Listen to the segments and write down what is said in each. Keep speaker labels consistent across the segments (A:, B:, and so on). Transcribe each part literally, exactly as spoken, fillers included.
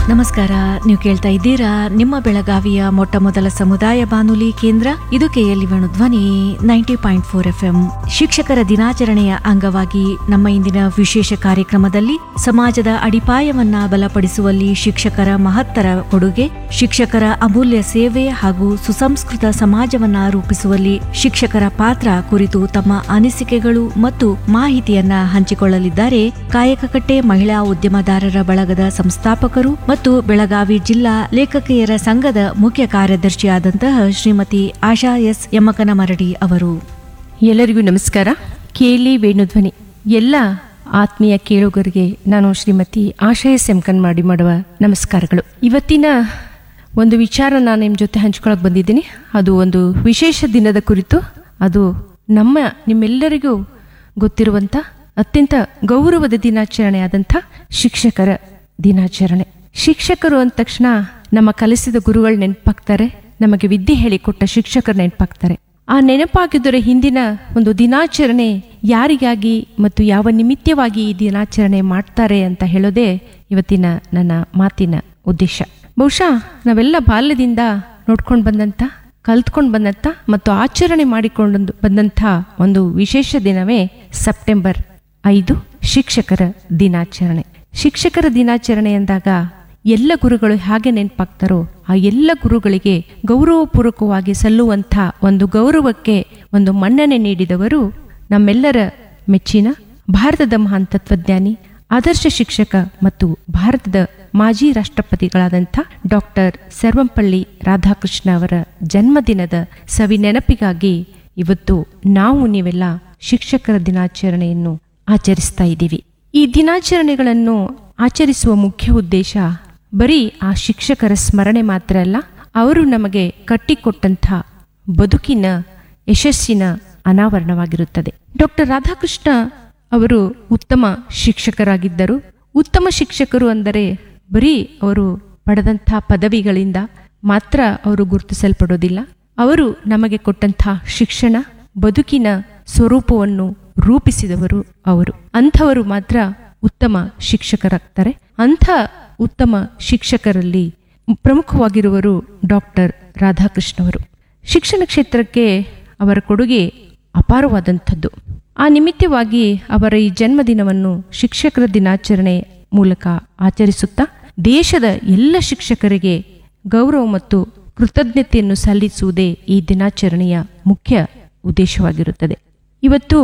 A: ನಮಸ್ಕಾರ. ನೀವು ಕೇಳ್ತಾ ಇದ್ದೀರಾ ನಿಮ್ಮ ಬೆಳಗಾವಿಯ ಮೊಟ್ಟ ಮೊದಲ ಸಮುದಾಯ ಬಾನುಲಿ ಕೇಂದ್ರ ಇದು ಕೆಎಲ್ಇ ಧ್ವನಿ ninety point four F M. ಶಿಕ್ಷಕರ ದಿನಾಚರಣೆಯ ಅಂಗವಾಗಿ ನಮ್ಮ ಇಂದಿನ ವಿಶೇಷ ಕಾರ್ಯಕ್ರಮದಲ್ಲಿ ಸಮಾಜದ ಅಡಿಪಾಯವನ್ನ ಬಲಪಡಿಸುವಲ್ಲಿ ಶಿಕ್ಷಕರ ಮಹತ್ತರ ಕೊಡುಗೆ, ಶಿಕ್ಷಕರ ಅಮೂಲ್ಯ ಸೇವೆ ಹಾಗೂ ಸುಸಂಸ್ಕೃತ ಸಮಾಜವನ್ನ ರೂಪಿಸುವಲ್ಲಿ ಶಿಕ್ಷಕರ ಪಾತ್ರ ಕುರಿತು ತಮ್ಮ ಅನಿಸಿಕೆಗಳು ಮತ್ತು ಮಾಹಿತಿಯನ್ನ ಹಂಚಿಕೊಳ್ಳಲಿದ್ದಾರೆ ಕಾಯಕಕಟ್ಟೆ ಮಹಿಳಾ ಉದ್ಯಮದಾರರ ಬಳಗದ ಸಂಸ್ಥಾಪಕರು ಮತ್ತು ಬೆಳಗಾವಿ ಜಿಲ್ಲಾ ಲೇಖಕಿಯರ ಸಂಘದ ಮುಖ್ಯ ಕಾರ್ಯದರ್ಶಿಯಾದಂತಹ ಶ್ರೀಮತಿ ಆಶಾ ಎಸ್ ಯಮ್ಮಕನಮರಡಿ ಅವರು.
B: ಎಲ್ಲರಿಗೂ ನಮಸ್ಕಾರ. ಕೆಎಲ್ಇ ವೇಣುಧ್ವನಿ ಎಲ್ಲ ಆತ್ಮೀಯ ಕೇಳುಗರಿಗೆ ನಾನು ಶ್ರೀಮತಿ ಆಶಾ ಎಸ್ ಯಮ್ಮಕನಮರಡಿ ಮಾಡುವ ನಮಸ್ಕಾರಗಳು. ಇವತ್ತಿನ ಒಂದು ವಿಚಾರ ನಾನು ನಿಮ್ಮ ಜೊತೆ ಹಂಚ್ಕೊಳಕ್ ಬಂದಿದ್ದೀನಿ. ಅದು ಒಂದು ವಿಶೇಷ ದಿನದ ಕುರಿತು. ಅದು ನಮ್ಮ ನಿಮ್ಮೆಲ್ಲರಿಗೂ ಗೊತ್ತಿರುವಂಥ ಅತ್ಯಂತ ಗೌರವದ ದಿನಾಚರಣೆ ಆದಂಥ ಶಿಕ್ಷಕರ ದಿನಾಚರಣೆ. ಶಿಕ್ಷಕರು ಅಂದ ತಕ್ಷಣ ನಮ್ಮ ಕಲಿಸಿದ ಗುರುಗಳು ನೆನಪಾಗ್ತಾರೆ, ನಮಗೆ ವಿದ್ಯೆ ಹೇಳಿಕೊಟ್ಟ ಶಿಕ್ಷಕರು ನೆನಪಾಗ್ತಾರೆ. ಆ ನೆನಪಾಗಿದ್ದರೆ ಹಿಂದಿನ ಒಂದು ದಿನಾಚರಣೆ ಯಾರಿಗಾಗಿ ಮತ್ತು ಯಾವ ನಿಮಿತ್ತವಾಗಿ ಈ ದಿನಾಚರಣೆ ಮಾಡ್ತಾರೆ ಅಂತ ಹೇಳೋದೇ ಇವತ್ತಿನ ನನ್ನ ಮಾತಿನ ಉದ್ದೇಶ. ಬಹುಶಃ ನಾವೆಲ್ಲ ಬಾಲ್ಯದಿಂದ ನೋಡ್ಕೊಂಡು ಬಂದಂಥ, ಕಲ್ತ್ಕೊಂಡು ಬಂದಂಥ ಮತ್ತು ಆಚರಣೆ ಮಾಡಿಕೊಂಡು ಬಂದಂಥ ಒಂದು ವಿಶೇಷ ದಿನವೇ ಸೆಪ್ಟೆಂಬರ್ ಐದು ಶಿಕ್ಷಕರ ದಿನಾಚರಣೆ. ಶಿಕ್ಷಕರ ದಿನಾಚರಣೆ ಎಂದಾಗ ಎಲ್ಲ ಗುರುಗಳು ಹಾಗೆ ನೆನಪಾಗ್ತಾರೋ ಆ ಎಲ್ಲ ಗುರುಗಳಿಗೆ ಗೌರವಪೂರ್ವಕವಾಗಿ ಸಲ್ಲುವಂಥ ಒಂದು ಗೌರವಕ್ಕೆ ಒಂದು ಮನ್ನಣೆ ನೀಡಿದವರು ನಮ್ಮೆಲ್ಲರ ಮೆಚ್ಚಿನ ಭಾರತದ ಮಹಾನ್ ತತ್ವಜ್ಞಾನಿ, ಆದರ್ಶ ಶಿಕ್ಷಕ ಮತ್ತು ಭಾರತದ ಮಾಜಿ ರಾಷ್ಟ್ರಪತಿಗಳಾದಂಥ ಡಾಕ್ಟರ್ ಸರ್ವಂಪಳ್ಳಿ ರಾಧಾಕೃಷ್ಣ ಅವರ ಜನ್ಮದಿನದ ಸವಿ ನೆನಪಿಗಾಗಿ ಇವತ್ತು ನಾವು ನೀವೆಲ್ಲ ಶಿಕ್ಷಕರ ದಿನಾಚರಣೆಯನ್ನು ಆಚರಿಸ್ತಾ ಇದ್ದೀವಿ. ಈ ದಿನಾಚರಣೆಗಳನ್ನು ಆಚರಿಸುವ ಮುಖ್ಯ ಉದ್ದೇಶ ಬರೀ ಆ ಶಿಕ್ಷಕರ ಸ್ಮರಣೆ ಮಾತ್ರ ಅಲ್ಲ, ಅವರು ನಮಗೆ ಕಟ್ಟಿಕೊಟ್ಟಂಥ ಬದುಕಿನ ಯಶಸ್ಸಿನ ಅನಾವರಣವಾಗಿರುತ್ತದೆ. ಡಾಕ್ಟರ್ ರಾಧಾಕೃಷ್ಣ ಅವರು ಉತ್ತಮ ಶಿಕ್ಷಕರಾಗಿದ್ದರು. ಉತ್ತಮ ಶಿಕ್ಷಕರು ಅಂದರೆ ಬರೀ ಅವರು ಪಡೆದಂಥ ಪದವಿಗಳಿಂದ ಮಾತ್ರ ಅವರು ಗುರುತಿಸಲ್ಪಡೋದಿಲ್ಲ. ಅವರು ನಮಗೆ ಕೊಟ್ಟಂಥ ಶಿಕ್ಷಣ ಬದುಕಿನ ಸ್ವರೂಪವನ್ನು ರೂಪಿಸಿದವರು ಅವರು. ಅಂಥವರು ಮಾತ್ರ ಉತ್ತಮ ಶಿಕ್ಷಕರಾಗ್ತಾರೆ. ಅಂಥ ಉತ್ತಮ ಶಿಕ್ಷಕರಲ್ಲಿ ಪ್ರಮುಖವಾಗಿರುವರು ಡಾಕ್ಟರ್ ರಾಧಾಕೃಷ್ಣವರು. ಶಿಕ್ಷಣ ಕ್ಷೇತ್ರಕ್ಕೆ ಅವರ ಕೊಡುಗೆ ಅಪಾರವಾದಂಥದ್ದು. ಆ ನಿಮಿತ್ತವಾಗಿ ಅವರ ಈ ಜನ್ಮದಿನವನ್ನು ಶಿಕ್ಷಕರ ದಿನಾಚರಣೆ ಮೂಲಕ ಆಚರಿಸುತ್ತಾ ದೇಶದ ಎಲ್ಲ ಶಿಕ್ಷಕರಿಗೆ ಗೌರವ ಮತ್ತು ಕೃತಜ್ಞತೆಯನ್ನು ಸಲ್ಲಿಸುವುದೇ ಈ ದಿನಾಚರಣೆಯ ಮುಖ್ಯ ಉದ್ದೇಶವಾಗಿರುತ್ತದೆ. ಇವತ್ತು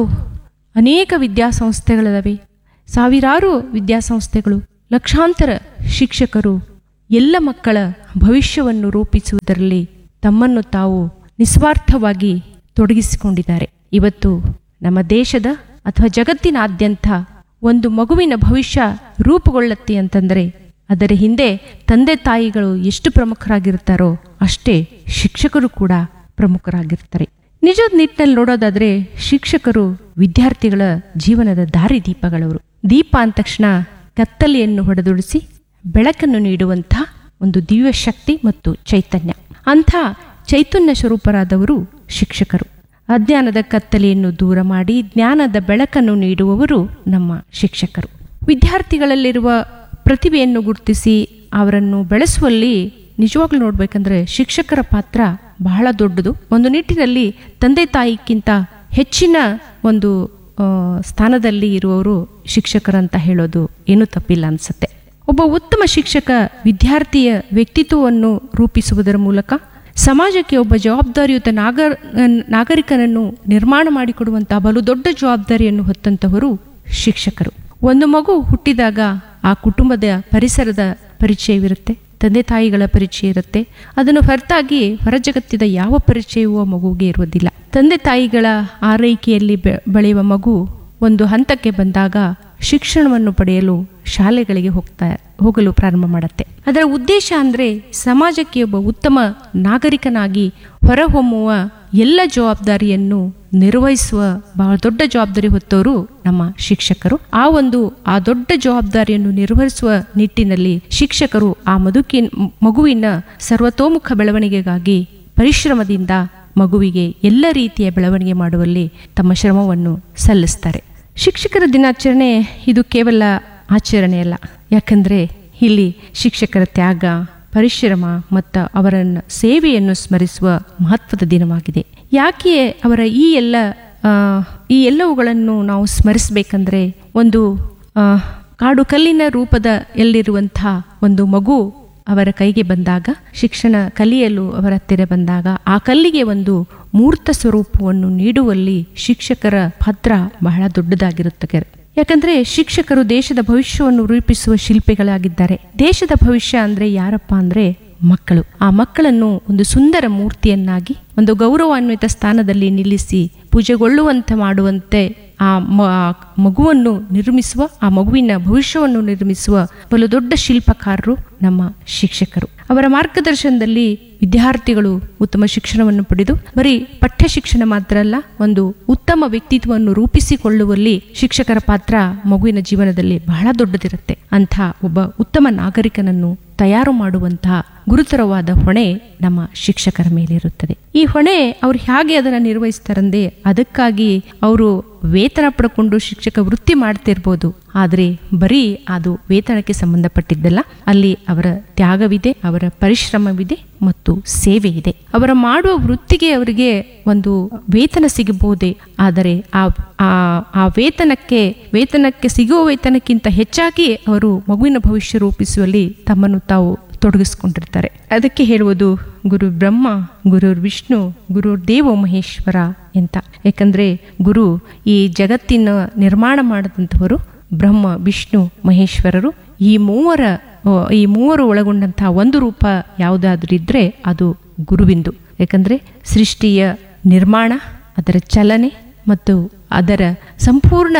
B: ಅನೇಕ ವಿದ್ಯಾಸಂಸ್ಥೆಗಳಿವೆ, ಸಾವಿರಾರು ವಿದ್ಯಾಸಂಸ್ಥೆಗಳು, ಲಕ್ಷಾಂತರ ಶಿಕ್ಷಕರು ಎಲ್ಲ ಮಕ್ಕಳ ಭವಿಷ್ಯವನ್ನು ರೂಪಿಸುವುದರಲ್ಲಿ ತಮ್ಮನ್ನು ತಾವು ನಿಸ್ವಾರ್ಥವಾಗಿ ತೊಡಗಿಸಿಕೊಂಡಿದ್ದಾರೆ. ಇವತ್ತು ನಮ್ಮ ದೇಶದ ಅಥವಾ ಜಗತ್ತಿನಾದ್ಯಂತ ಒಂದು ಮಗುವಿನ ಭವಿಷ್ಯ ರೂಪುಗೊಳ್ಳುತ್ತೆ ಅಂತಂದರೆ ಅದರ ಹಿಂದೆ ತಂದೆ ತಾಯಿಗಳು ಎಷ್ಟು ಪ್ರಮುಖರಾಗಿರ್ತಾರೋ ಅಷ್ಟೇ ಶಿಕ್ಷಕರು ಕೂಡ ಪ್ರಮುಖರಾಗಿರ್ತಾರೆ. ನಿಜದ ನಿಟ್ಟಿನಲ್ಲಿ ನೋಡೋದಾದ್ರೆ ಶಿಕ್ಷಕರು ವಿದ್ಯಾರ್ಥಿಗಳ ಜೀವನದ ದಾರಿದೀಪಗಳವರು. ದೀಪ ಅಂದ ತಕ್ಷಣ ಕತ್ತಲೆಯನ್ನು ಹೊಡೆದೊಡಿಸಿ ಬೆಳಕನ್ನು ನೀಡುವಂಥ ಒಂದು ದಿವ್ಯ ಶಕ್ತಿ ಮತ್ತು ಚೈತನ್ಯ. ಅಂಥ ಚೈತನ್ಯ ಸ್ವರೂಪರಾದವರು ಶಿಕ್ಷಕರು. ಅಜ್ಞಾನದ ಕತ್ತಲೆಯನ್ನು ದೂರ ಮಾಡಿ ಜ್ಞಾನದ ಬೆಳಕನ್ನು ನೀಡುವವರು ನಮ್ಮ ಶಿಕ್ಷಕರು. ವಿದ್ಯಾರ್ಥಿಗಳಲ್ಲಿರುವ ಪ್ರತಿಭೆಯನ್ನು ಗುರುತಿಸಿ ಅವರನ್ನು ಬೆಳೆಸುವಲ್ಲಿ ನಿಜವಾಗ್ಲೂ ನೋಡ್ಬೇಕಂದ್ರೆ ಶಿಕ್ಷಕರ ಪಾತ್ರ ಬಹಳ ದೊಡ್ಡದು. ಒಂದು ನಿಟ್ಟಿನಲ್ಲಿ ತಂದೆ ತಾಯಿಗಿಂತ ಹೆಚ್ಚಿನ ಒಂದು ಸ್ಥಾನದಲ್ಲಿ ಇರುವವರು ಶಿಕ್ಷಕರಂತ ಹೇಳೋದು ಏನೂ ತಪ್ಪಿಲ್ಲ ಅನ್ಸುತ್ತೆ. ಒಬ್ಬ ಉತ್ತಮ ಶಿಕ್ಷಕ ವಿದ್ಯಾರ್ಥಿಯ ವ್ಯಕ್ತಿತ್ವವನ್ನು ರೂಪಿಸುವುದರ ಮೂಲಕ ಸಮಾಜಕ್ಕೆ ಒಬ್ಬ ಜವಾಬ್ದಾರಿಯುತ ನಾಗರ ನಾಗರಿಕನನ್ನು ನಿರ್ಮಾಣ ಮಾಡಿಕೊಡುವಂತಹ ಬಲು ದೊಡ್ಡ ಜವಾಬ್ದಾರಿಯನ್ನು ಹೊತ್ತಂತವರು ಶಿಕ್ಷಕರು. ಒಂದು ಮಗು ಹುಟ್ಟಿದಾಗ ಆ ಕುಟುಂಬದ ಪರಿಸರದ ಪರಿಚಯವಿರುತ್ತೆ, ತಂದೆ ತಾಯಿಗಳ ಪರಿಚಯ ಇರುತ್ತೆ. ಅದನ್ನು ಹೊರತಾಗಿ ಹೊರ ಜಗತ್ತಿದ ಯಾವ ಪರಿಚಯವೂ ಆ ಮಗುವಿಗೆ ಇರುವುದಿಲ್ಲ. ತಂದೆ ತಾಯಿಗಳ ಆರೈಕೆಯಲ್ಲಿ ಬೆಳೆಯುವ ಮಗು ಒಂದು ಹಂತಕ್ಕೆ ಬಂದಾಗ ಶಿಕ್ಷಣವನ್ನು ಪಡೆಯಲು ಶಾಲೆಗಳಿಗೆ ಹೋಗ್ತಾ ಹೋಗಲು ಪ್ರಾರಂಭ ಮಾಡುತ್ತೆ. ಅದರ ಉದ್ದೇಶ ಅಂದರೆ ಸಮಾಜಕ್ಕೆ ಒಬ್ಬ ಉತ್ತಮ ನಾಗರಿಕನಾಗಿ ಹೊರಹೊಮ್ಮುವ ಎಲ್ಲ ಜವಾಬ್ದಾರಿಯನ್ನು ನಿರ್ವಹಿಸುವ ಬಹಳ ದೊಡ್ಡ ಜವಾಬ್ದಾರಿ ಹೊತ್ತವರು ನಮ್ಮ ಶಿಕ್ಷಕರು. ಆ ಒಂದು ಆ ದೊಡ್ಡ ಜವಾಬ್ದಾರಿಯನ್ನು ನಿರ್ವಹಿಸುವ ನಿಟ್ಟಿನಲ್ಲಿ ಶಿಕ್ಷಕರು ಆ ಮದುಕಿನ ಮಗುವಿನ ಸರ್ವತೋಮುಖ ಬೆಳವಣಿಗೆಗಾಗಿ ಪರಿಶ್ರಮದಿಂದ ಮಗುವಿಗೆ ಎಲ್ಲ ರೀತಿಯ ಬೆಳವಣಿಗೆ ಮಾಡುವಲ್ಲಿ ತಮ್ಮ ಶ್ರಮವನ್ನು ಸಲ್ಲಿಸ್ತಾರೆ. ಶಿಕ್ಷಕರ ದಿನಾಚರಣೆ ಇದು ಕೇವಲ ಆಚರಣೆ ಅಲ್ಲ, ಯಾಕಂದರೆ ಇಲ್ಲಿ ಶಿಕ್ಷಕರ ತ್ಯಾಗ, ಪರಿಶ್ರಮ ಮತ್ತು ಅವರನ್ನು ಸೇವೆಯನ್ನು ಸ್ಮರಿಸುವ ಮಹತ್ವದ ದಿನವಾಗಿದೆ. ಯಾಕೆ ಅವರ ಈ ಎಲ್ಲ ಆ, ಈ ಎಲ್ಲವುಗಳನ್ನು ನಾವು ಸ್ಮರಿಸಬೇಕಂದ್ರೆ, ಒಂದು ಆ, ಕಾಡು ಕಲ್ಲಿನ ರೂಪದ ಎಲ್ಲಿರುವಂಥ ಒಂದು ಮಗು ಅವರ ಕೈಗೆ ಬಂದಾಗ, ಶಿಕ್ಷಣ ಕಲಿಯಲು ಅವರ ಹತ್ತಿರ ಬಂದಾಗ, ಆ ಕಲ್ಲಿಗೆ ಒಂದು ಮೂರ್ತ ಸ್ವರೂಪವನ್ನು ನೀಡುವಲ್ಲಿ ಶಿಕ್ಷಕರ ಪಾತ್ರ ಬಹಳ ದೊಡ್ಡದಾಗಿರುತ್ತದೆ. ಯಾಕಂದ್ರೆ ಶಿಕ್ಷಕರು ದೇಶದ ಭವಿಷ್ಯವನ್ನು ರೂಪಿಸುವ ಶಿಲ್ಪಿಗಳಾಗಿದ್ದಾರೆ. ದೇಶದ ಭವಿಷ್ಯ ಅಂದ್ರೆ ಯಾರಪ್ಪ ಅಂದ್ರೆ ಮಕ್ಕಳು. ಆ ಮಕ್ಕಳನ್ನು ಒಂದು ಸುಂದರ ಮೂರ್ತಿಯನ್ನಾಗಿ, ಒಂದು ಗೌರವಾನ್ವಿತ ಸ್ಥಾನದಲ್ಲಿ ನಿಲ್ಲಿಸಿ ಪೂಜೆಗೊಳ್ಳುವಂತೆ ಮಾಡುವಂತೆ ಆ ಮಗುವನ್ನು ನಿರ್ಮಿಸುವ, ಆ ಮಗುವಿನ ಭವಿಷ್ಯವನ್ನು ನಿರ್ಮಿಸುವ ಬಲು ದೊಡ್ಡ ಶಿಲ್ಪಕಾರರು ನಮ್ಮ ಶಿಕ್ಷಕರು. ಅವರ ಮಾರ್ಗದರ್ಶನದಲ್ಲಿ ವಿದ್ಯಾರ್ಥಿಗಳು ಉತ್ತಮ ಶಿಕ್ಷಣವನ್ನು ಪಡೆದು ಬರೀ ಪಠ್ಯ ಶಿಕ್ಷಣ ಮಾತ್ರ ಅಲ್ಲ, ಒಂದು ಉತ್ತಮ ವ್ಯಕ್ತಿತ್ವವನ್ನು ರೂಪಿಸಿಕೊಳ್ಳುವಲ್ಲಿ ಶಿಕ್ಷಕರ ಪಾತ್ರ ಮಗುವಿನ ಜೀವನದಲ್ಲಿ ಬಹಳ ದೊಡ್ಡದಿರುತ್ತೆ. ಅಂಥ ಒಬ್ಬ ಉತ್ತಮ ನಾಗರಿಕನನ್ನು ತಯಾರು ಮಾಡುವಂತಹ ಗುರುತರವಾದ ಹೊಣೆ ನಮ್ಮ ಶಿಕ್ಷಕರ ಮೇಲಿರುತ್ತದೆ. ಈ ಹೊಣೆ ಅವ್ರು ಹೇಗೆ ಅದನ್ನು ನಿರ್ವಹಿಸ್ತಾರಂದ್ರೆ, ಅದಕ್ಕಾಗಿ ಅವರು ವೇತನ ಪಡ್ಕೊಂಡು ಶಿಕ್ಷಕ ವೃತ್ತಿ ಮಾಡ್ತಿರ್ಬೋದು, ಆದರೆ ಬರೀ ಅದು ವೇತನಕ್ಕೆ ಸಂಬಂಧಪಟ್ಟಿದ್ದಲ್ಲ. ಅಲ್ಲಿ ಅವರ ತ್ಯಾಗವಿದೆ, ಅವರ ಪರಿಶ್ರಮವಿದೆ ಮತ್ತು ಸೇವೆ ಇದೆ. ಅವರ ಮಾಡುವ ವೃತ್ತಿಗೆ ಅವರಿಗೆ ಒಂದು ವೇತನ ಸಿಗಬಹುದೇ, ಆದರೆ ಆ ಆ ವೇತನಕ್ಕೆ ವೇತನಕ್ಕೆ ಸಿಗುವ ವೇತನಕ್ಕಿಂತ ಹೆಚ್ಚಾಗಿ ಅವರು ಮಗುವಿನ ಭವಿಷ್ಯ ರೂಪಿಸುವಲ್ಲಿ ತಮ್ಮನ್ನು ತಾವು ತೊಡಗಿಸ್ಕೊಂಡಿರ್ತಾರೆ. ಅದಕ್ಕೆ ಹೇಳುವುದು ಗುರು ಬ್ರಹ್ಮ, ಗುರುರ್ ವಿಷ್ಣು, ಗುರುರ್ ದೇವೋ ಮಹೇಶ್ವರ ಅಂತ. ಯಾಕಂದ್ರೆ ಗುರು ಈ ಜಗತ್ತಿನ ನಿರ್ಮಾಣ ಮಾಡಿದಂಥವರು ಬ್ರಹ್ಮ, ವಿಷ್ಣು, ಮಹೇಶ್ವರರು. ಈ ಮೂವರ ಈ ಮೂವರು ಒಳಗೊಂಡಂತಹ ಒಂದು ರೂಪ ಯಾವುದಾದ್ರೂ ಇದ್ರೆ ಅದು ಗುರುವಿಂದು. ಯಾಕಂದ್ರೆ ಸೃಷ್ಟಿಯ ನಿರ್ಮಾಣ, ಅದರ ಚಲನೆ ಮತ್ತು ಅದರ ಸಂಪೂರ್ಣ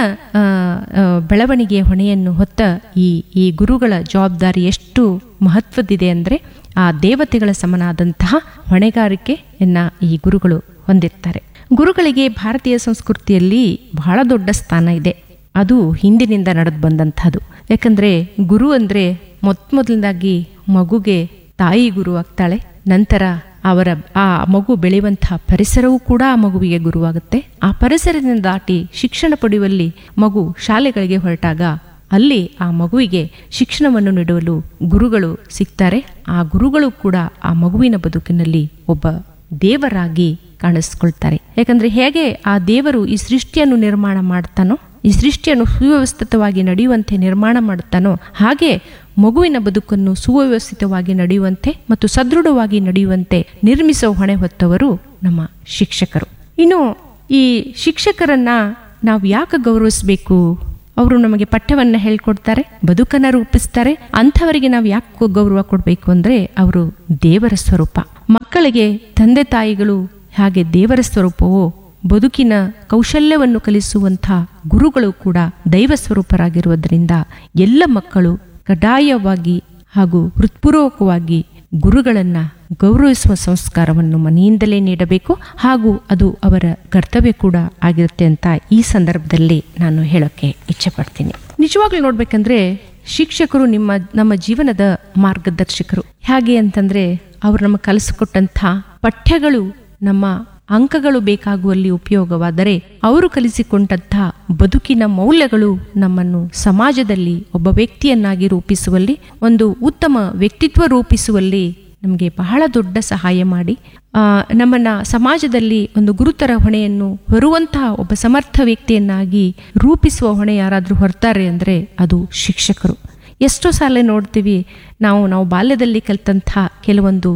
B: ಬೆಳವಣಿಗೆಯ ಹೊಣೆಯನ್ನು ಹೊತ್ತ ಈ ಈ ಗುರುಗಳ ಜವಾಬ್ದಾರಿ ಎಷ್ಟು ಮಹತ್ವದಿದೆ ಅಂದರೆ, ಆ ದೇವತೆಗಳ ಸಮನಾದಂತಹ ಹೊಣೆಗಾರಿಕೆಯನ್ನ ಈ ಗುರುಗಳು ಹೊಂದಿರ್ತಾರೆ. ಗುರುಗಳಿಗೆ ಭಾರತೀಯ ಸಂಸ್ಕೃತಿಯಲ್ಲಿ ಬಹಳ ದೊಡ್ಡ ಸ್ಥಾನ ಇದೆ. ಅದು ಹಿಂದಿನಿಂದ ನಡೆದು ಬಂದಂಥದ್ದು. ಯಾಕಂದ್ರೆ ಗುರು ಅಂದ್ರೆ ಮೊತ್ತ ಮೊದಲನೇದಾಗಿ ಮಗುಗೆ ತಾಯಿ ಗುರು ಆಗ್ತಾಳೆ. ನಂತರ ಅವರ ಆ ಮಗು ಬೆಳೆಯುವಂತಹ ಪರಿಸರವೂ ಕೂಡ ಆ ಮಗುವಿಗೆ ಗುರುವಾಗುತ್ತೆ. ಆ ಪರಿಸರದಿಂದ ದಾಟಿ ಶಿಕ್ಷಣ ಪಡೆಯುವಲ್ಲಿ ಮಗು ಶಾಲೆಗಳಿಗೆ ಹೊರಟಾಗ ಅಲ್ಲಿ ಆ ಮಗುವಿಗೆ ಶಿಕ್ಷಣವನ್ನು ನೀಡಲು ಗುರುಗಳು ಸಿಗ್ತಾರೆ. ಆ ಗುರುಗಳು ಕೂಡ ಆ ಮಗುವಿನ ಬದುಕಿನಲ್ಲಿ ಒಬ್ಬ ದೇವರಾಗಿ ಕಾಣಿಸ್ಕೊಳ್ತಾರೆ. ಯಾಕಂದ್ರೆ ಹೇಗೆ ಆ ದೇವರು ಈ ಸೃಷ್ಟಿಯನ್ನು ನಿರ್ಮಾಣ ಮಾಡ್ತಾನೋ, ಈ ಸೃಷ್ಟಿಯನ್ನು ಸುವ್ಯವಸ್ಥಿತವಾಗಿ ನಡೆಯುವಂತೆ ನಿರ್ಮಾಣ ಮಾಡುತ್ತಾನೋ, ಹಾಗೆ ಮಗುವಿನ ಬದುಕನ್ನು ಸುವ್ಯವಸ್ಥಿತವಾಗಿ ನಡೆಯುವಂತೆ ಮತ್ತು ಸದೃಢವಾಗಿ ನಡೆಯುವಂತೆ ನಿರ್ಮಿಸುವ ಹೊಣೆ ಹೊತ್ತವರು ನಮ್ಮ ಶಿಕ್ಷಕರು. ಇನ್ನು ಈ ಶಿಕ್ಷಕರನ್ನ ನಾವು ಯಾಕೆ ಗೌರವಿಸಬೇಕು? ಅವರು ನಮಗೆ ಪಠ್ಯವನ್ನ ಹೇಳ್ಕೊಡ್ತಾರೆ, ಬದುಕನ್ನ ರೂಪಿಸ್ತಾರೆ. ಅಂಥವರಿಗೆ ನಾವು ಯಾಕೆ ಗೌರವ ಕೊಡಬೇಕು ಅಂದ್ರೆ, ಅವರು ದೇವರ ಸ್ವರೂಪ. ಮಕ್ಕಳಿಗೆ ತಂದೆ ತಾಯಿಗಳು ಹಾಗೆ ದೇವರ ಸ್ವರೂಪವೋ, ಬದುಕಿನ ಕೌಶಲ್ಯವನ್ನು ಕಲಿಸುವಂಥ ಗುರುಗಳು ಕೂಡ ದೈವ ಸ್ವರೂಪರಾಗಿರುವುದರಿಂದ ಎಲ್ಲ ಮಕ್ಕಳು ಕಡ್ಡಾಯವಾಗಿ ಹಾಗೂ ಹೃತ್ಪೂರ್ವಕವಾಗಿ ಗುರುಗಳನ್ನ ಗೌರವಿಸುವ ಸಂಸ್ಕಾರವನ್ನು ಮನೆಯಿಂದಲೇ ನೀಡಬೇಕು. ಹಾಗೂ ಅದು ಅವರ ಕರ್ತವ್ಯ ಕೂಡ ಆಗಿರುತ್ತೆ ಅಂತ ಈ ಸಂದರ್ಭದಲ್ಲಿ ನಾನು ಹೇಳೋಕ್ಕೆ ಇಚ್ಛೆ ಪಡ್ತೀನಿ. ನಿಜವಾಗ್ಲೂ ನೋಡ್ಬೇಕಂದ್ರೆ ಶಿಕ್ಷಕರು ನಿಮ್ಮ ನಮ್ಮ ಜೀವನದ ಮಾರ್ಗದರ್ಶಕರು. ಹೇಗೆ ಅಂತಂದ್ರೆ, ಅವರು ನಮಗೆ ಕಲಿಸಿಕೊಟ್ಟಂಥ ಪಠ್ಯಗಳು ನಮ್ಮ ಅಂಕಗಳು ಬೇಕಾಗುವಲ್ಲಿ ಉಪಯೋಗವಾದರೆ, ಅವರು ಕಲಿಸಿಕೊಂಡಂಥ ಬದುಕಿನ ಮೌಲ್ಯಗಳು ನಮ್ಮನ್ನು ಸಮಾಜದಲ್ಲಿ ಒಬ್ಬ ವ್ಯಕ್ತಿಯನ್ನಾಗಿ ರೂಪಿಸುವಲ್ಲಿ, ಒಂದು ಉತ್ತಮ ವ್ಯಕ್ತಿತ್ವ ರೂಪಿಸುವಲ್ಲಿ ನಮಗೆ ಬಹಳ ದೊಡ್ಡ ಸಹಾಯ ಮಾಡಿ ಆ ನಮ್ಮನ್ನ ಸಮಾಜದಲ್ಲಿ ಒಂದು ಗುರುತರ ಹೊಣೆಯನ್ನು ಹೊರುವಂತಹ ಒಬ್ಬ ಸಮರ್ಥ ವ್ಯಕ್ತಿಯನ್ನಾಗಿ ರೂಪಿಸುವ ಹೊಣೆ ಯಾರಾದರೂ ಹೊರ್ತಾರೆ ಅಂದರೆ ಅದು ಶಿಕ್ಷಕರು. ಎಷ್ಟೋ ಸಾಲ ನೋಡ್ತೀವಿ ನಾವು ನಾವು ಬಾಲ್ಯದಲ್ಲಿ ಕಲಿತಂಥ ಕೆಲವೊಂದು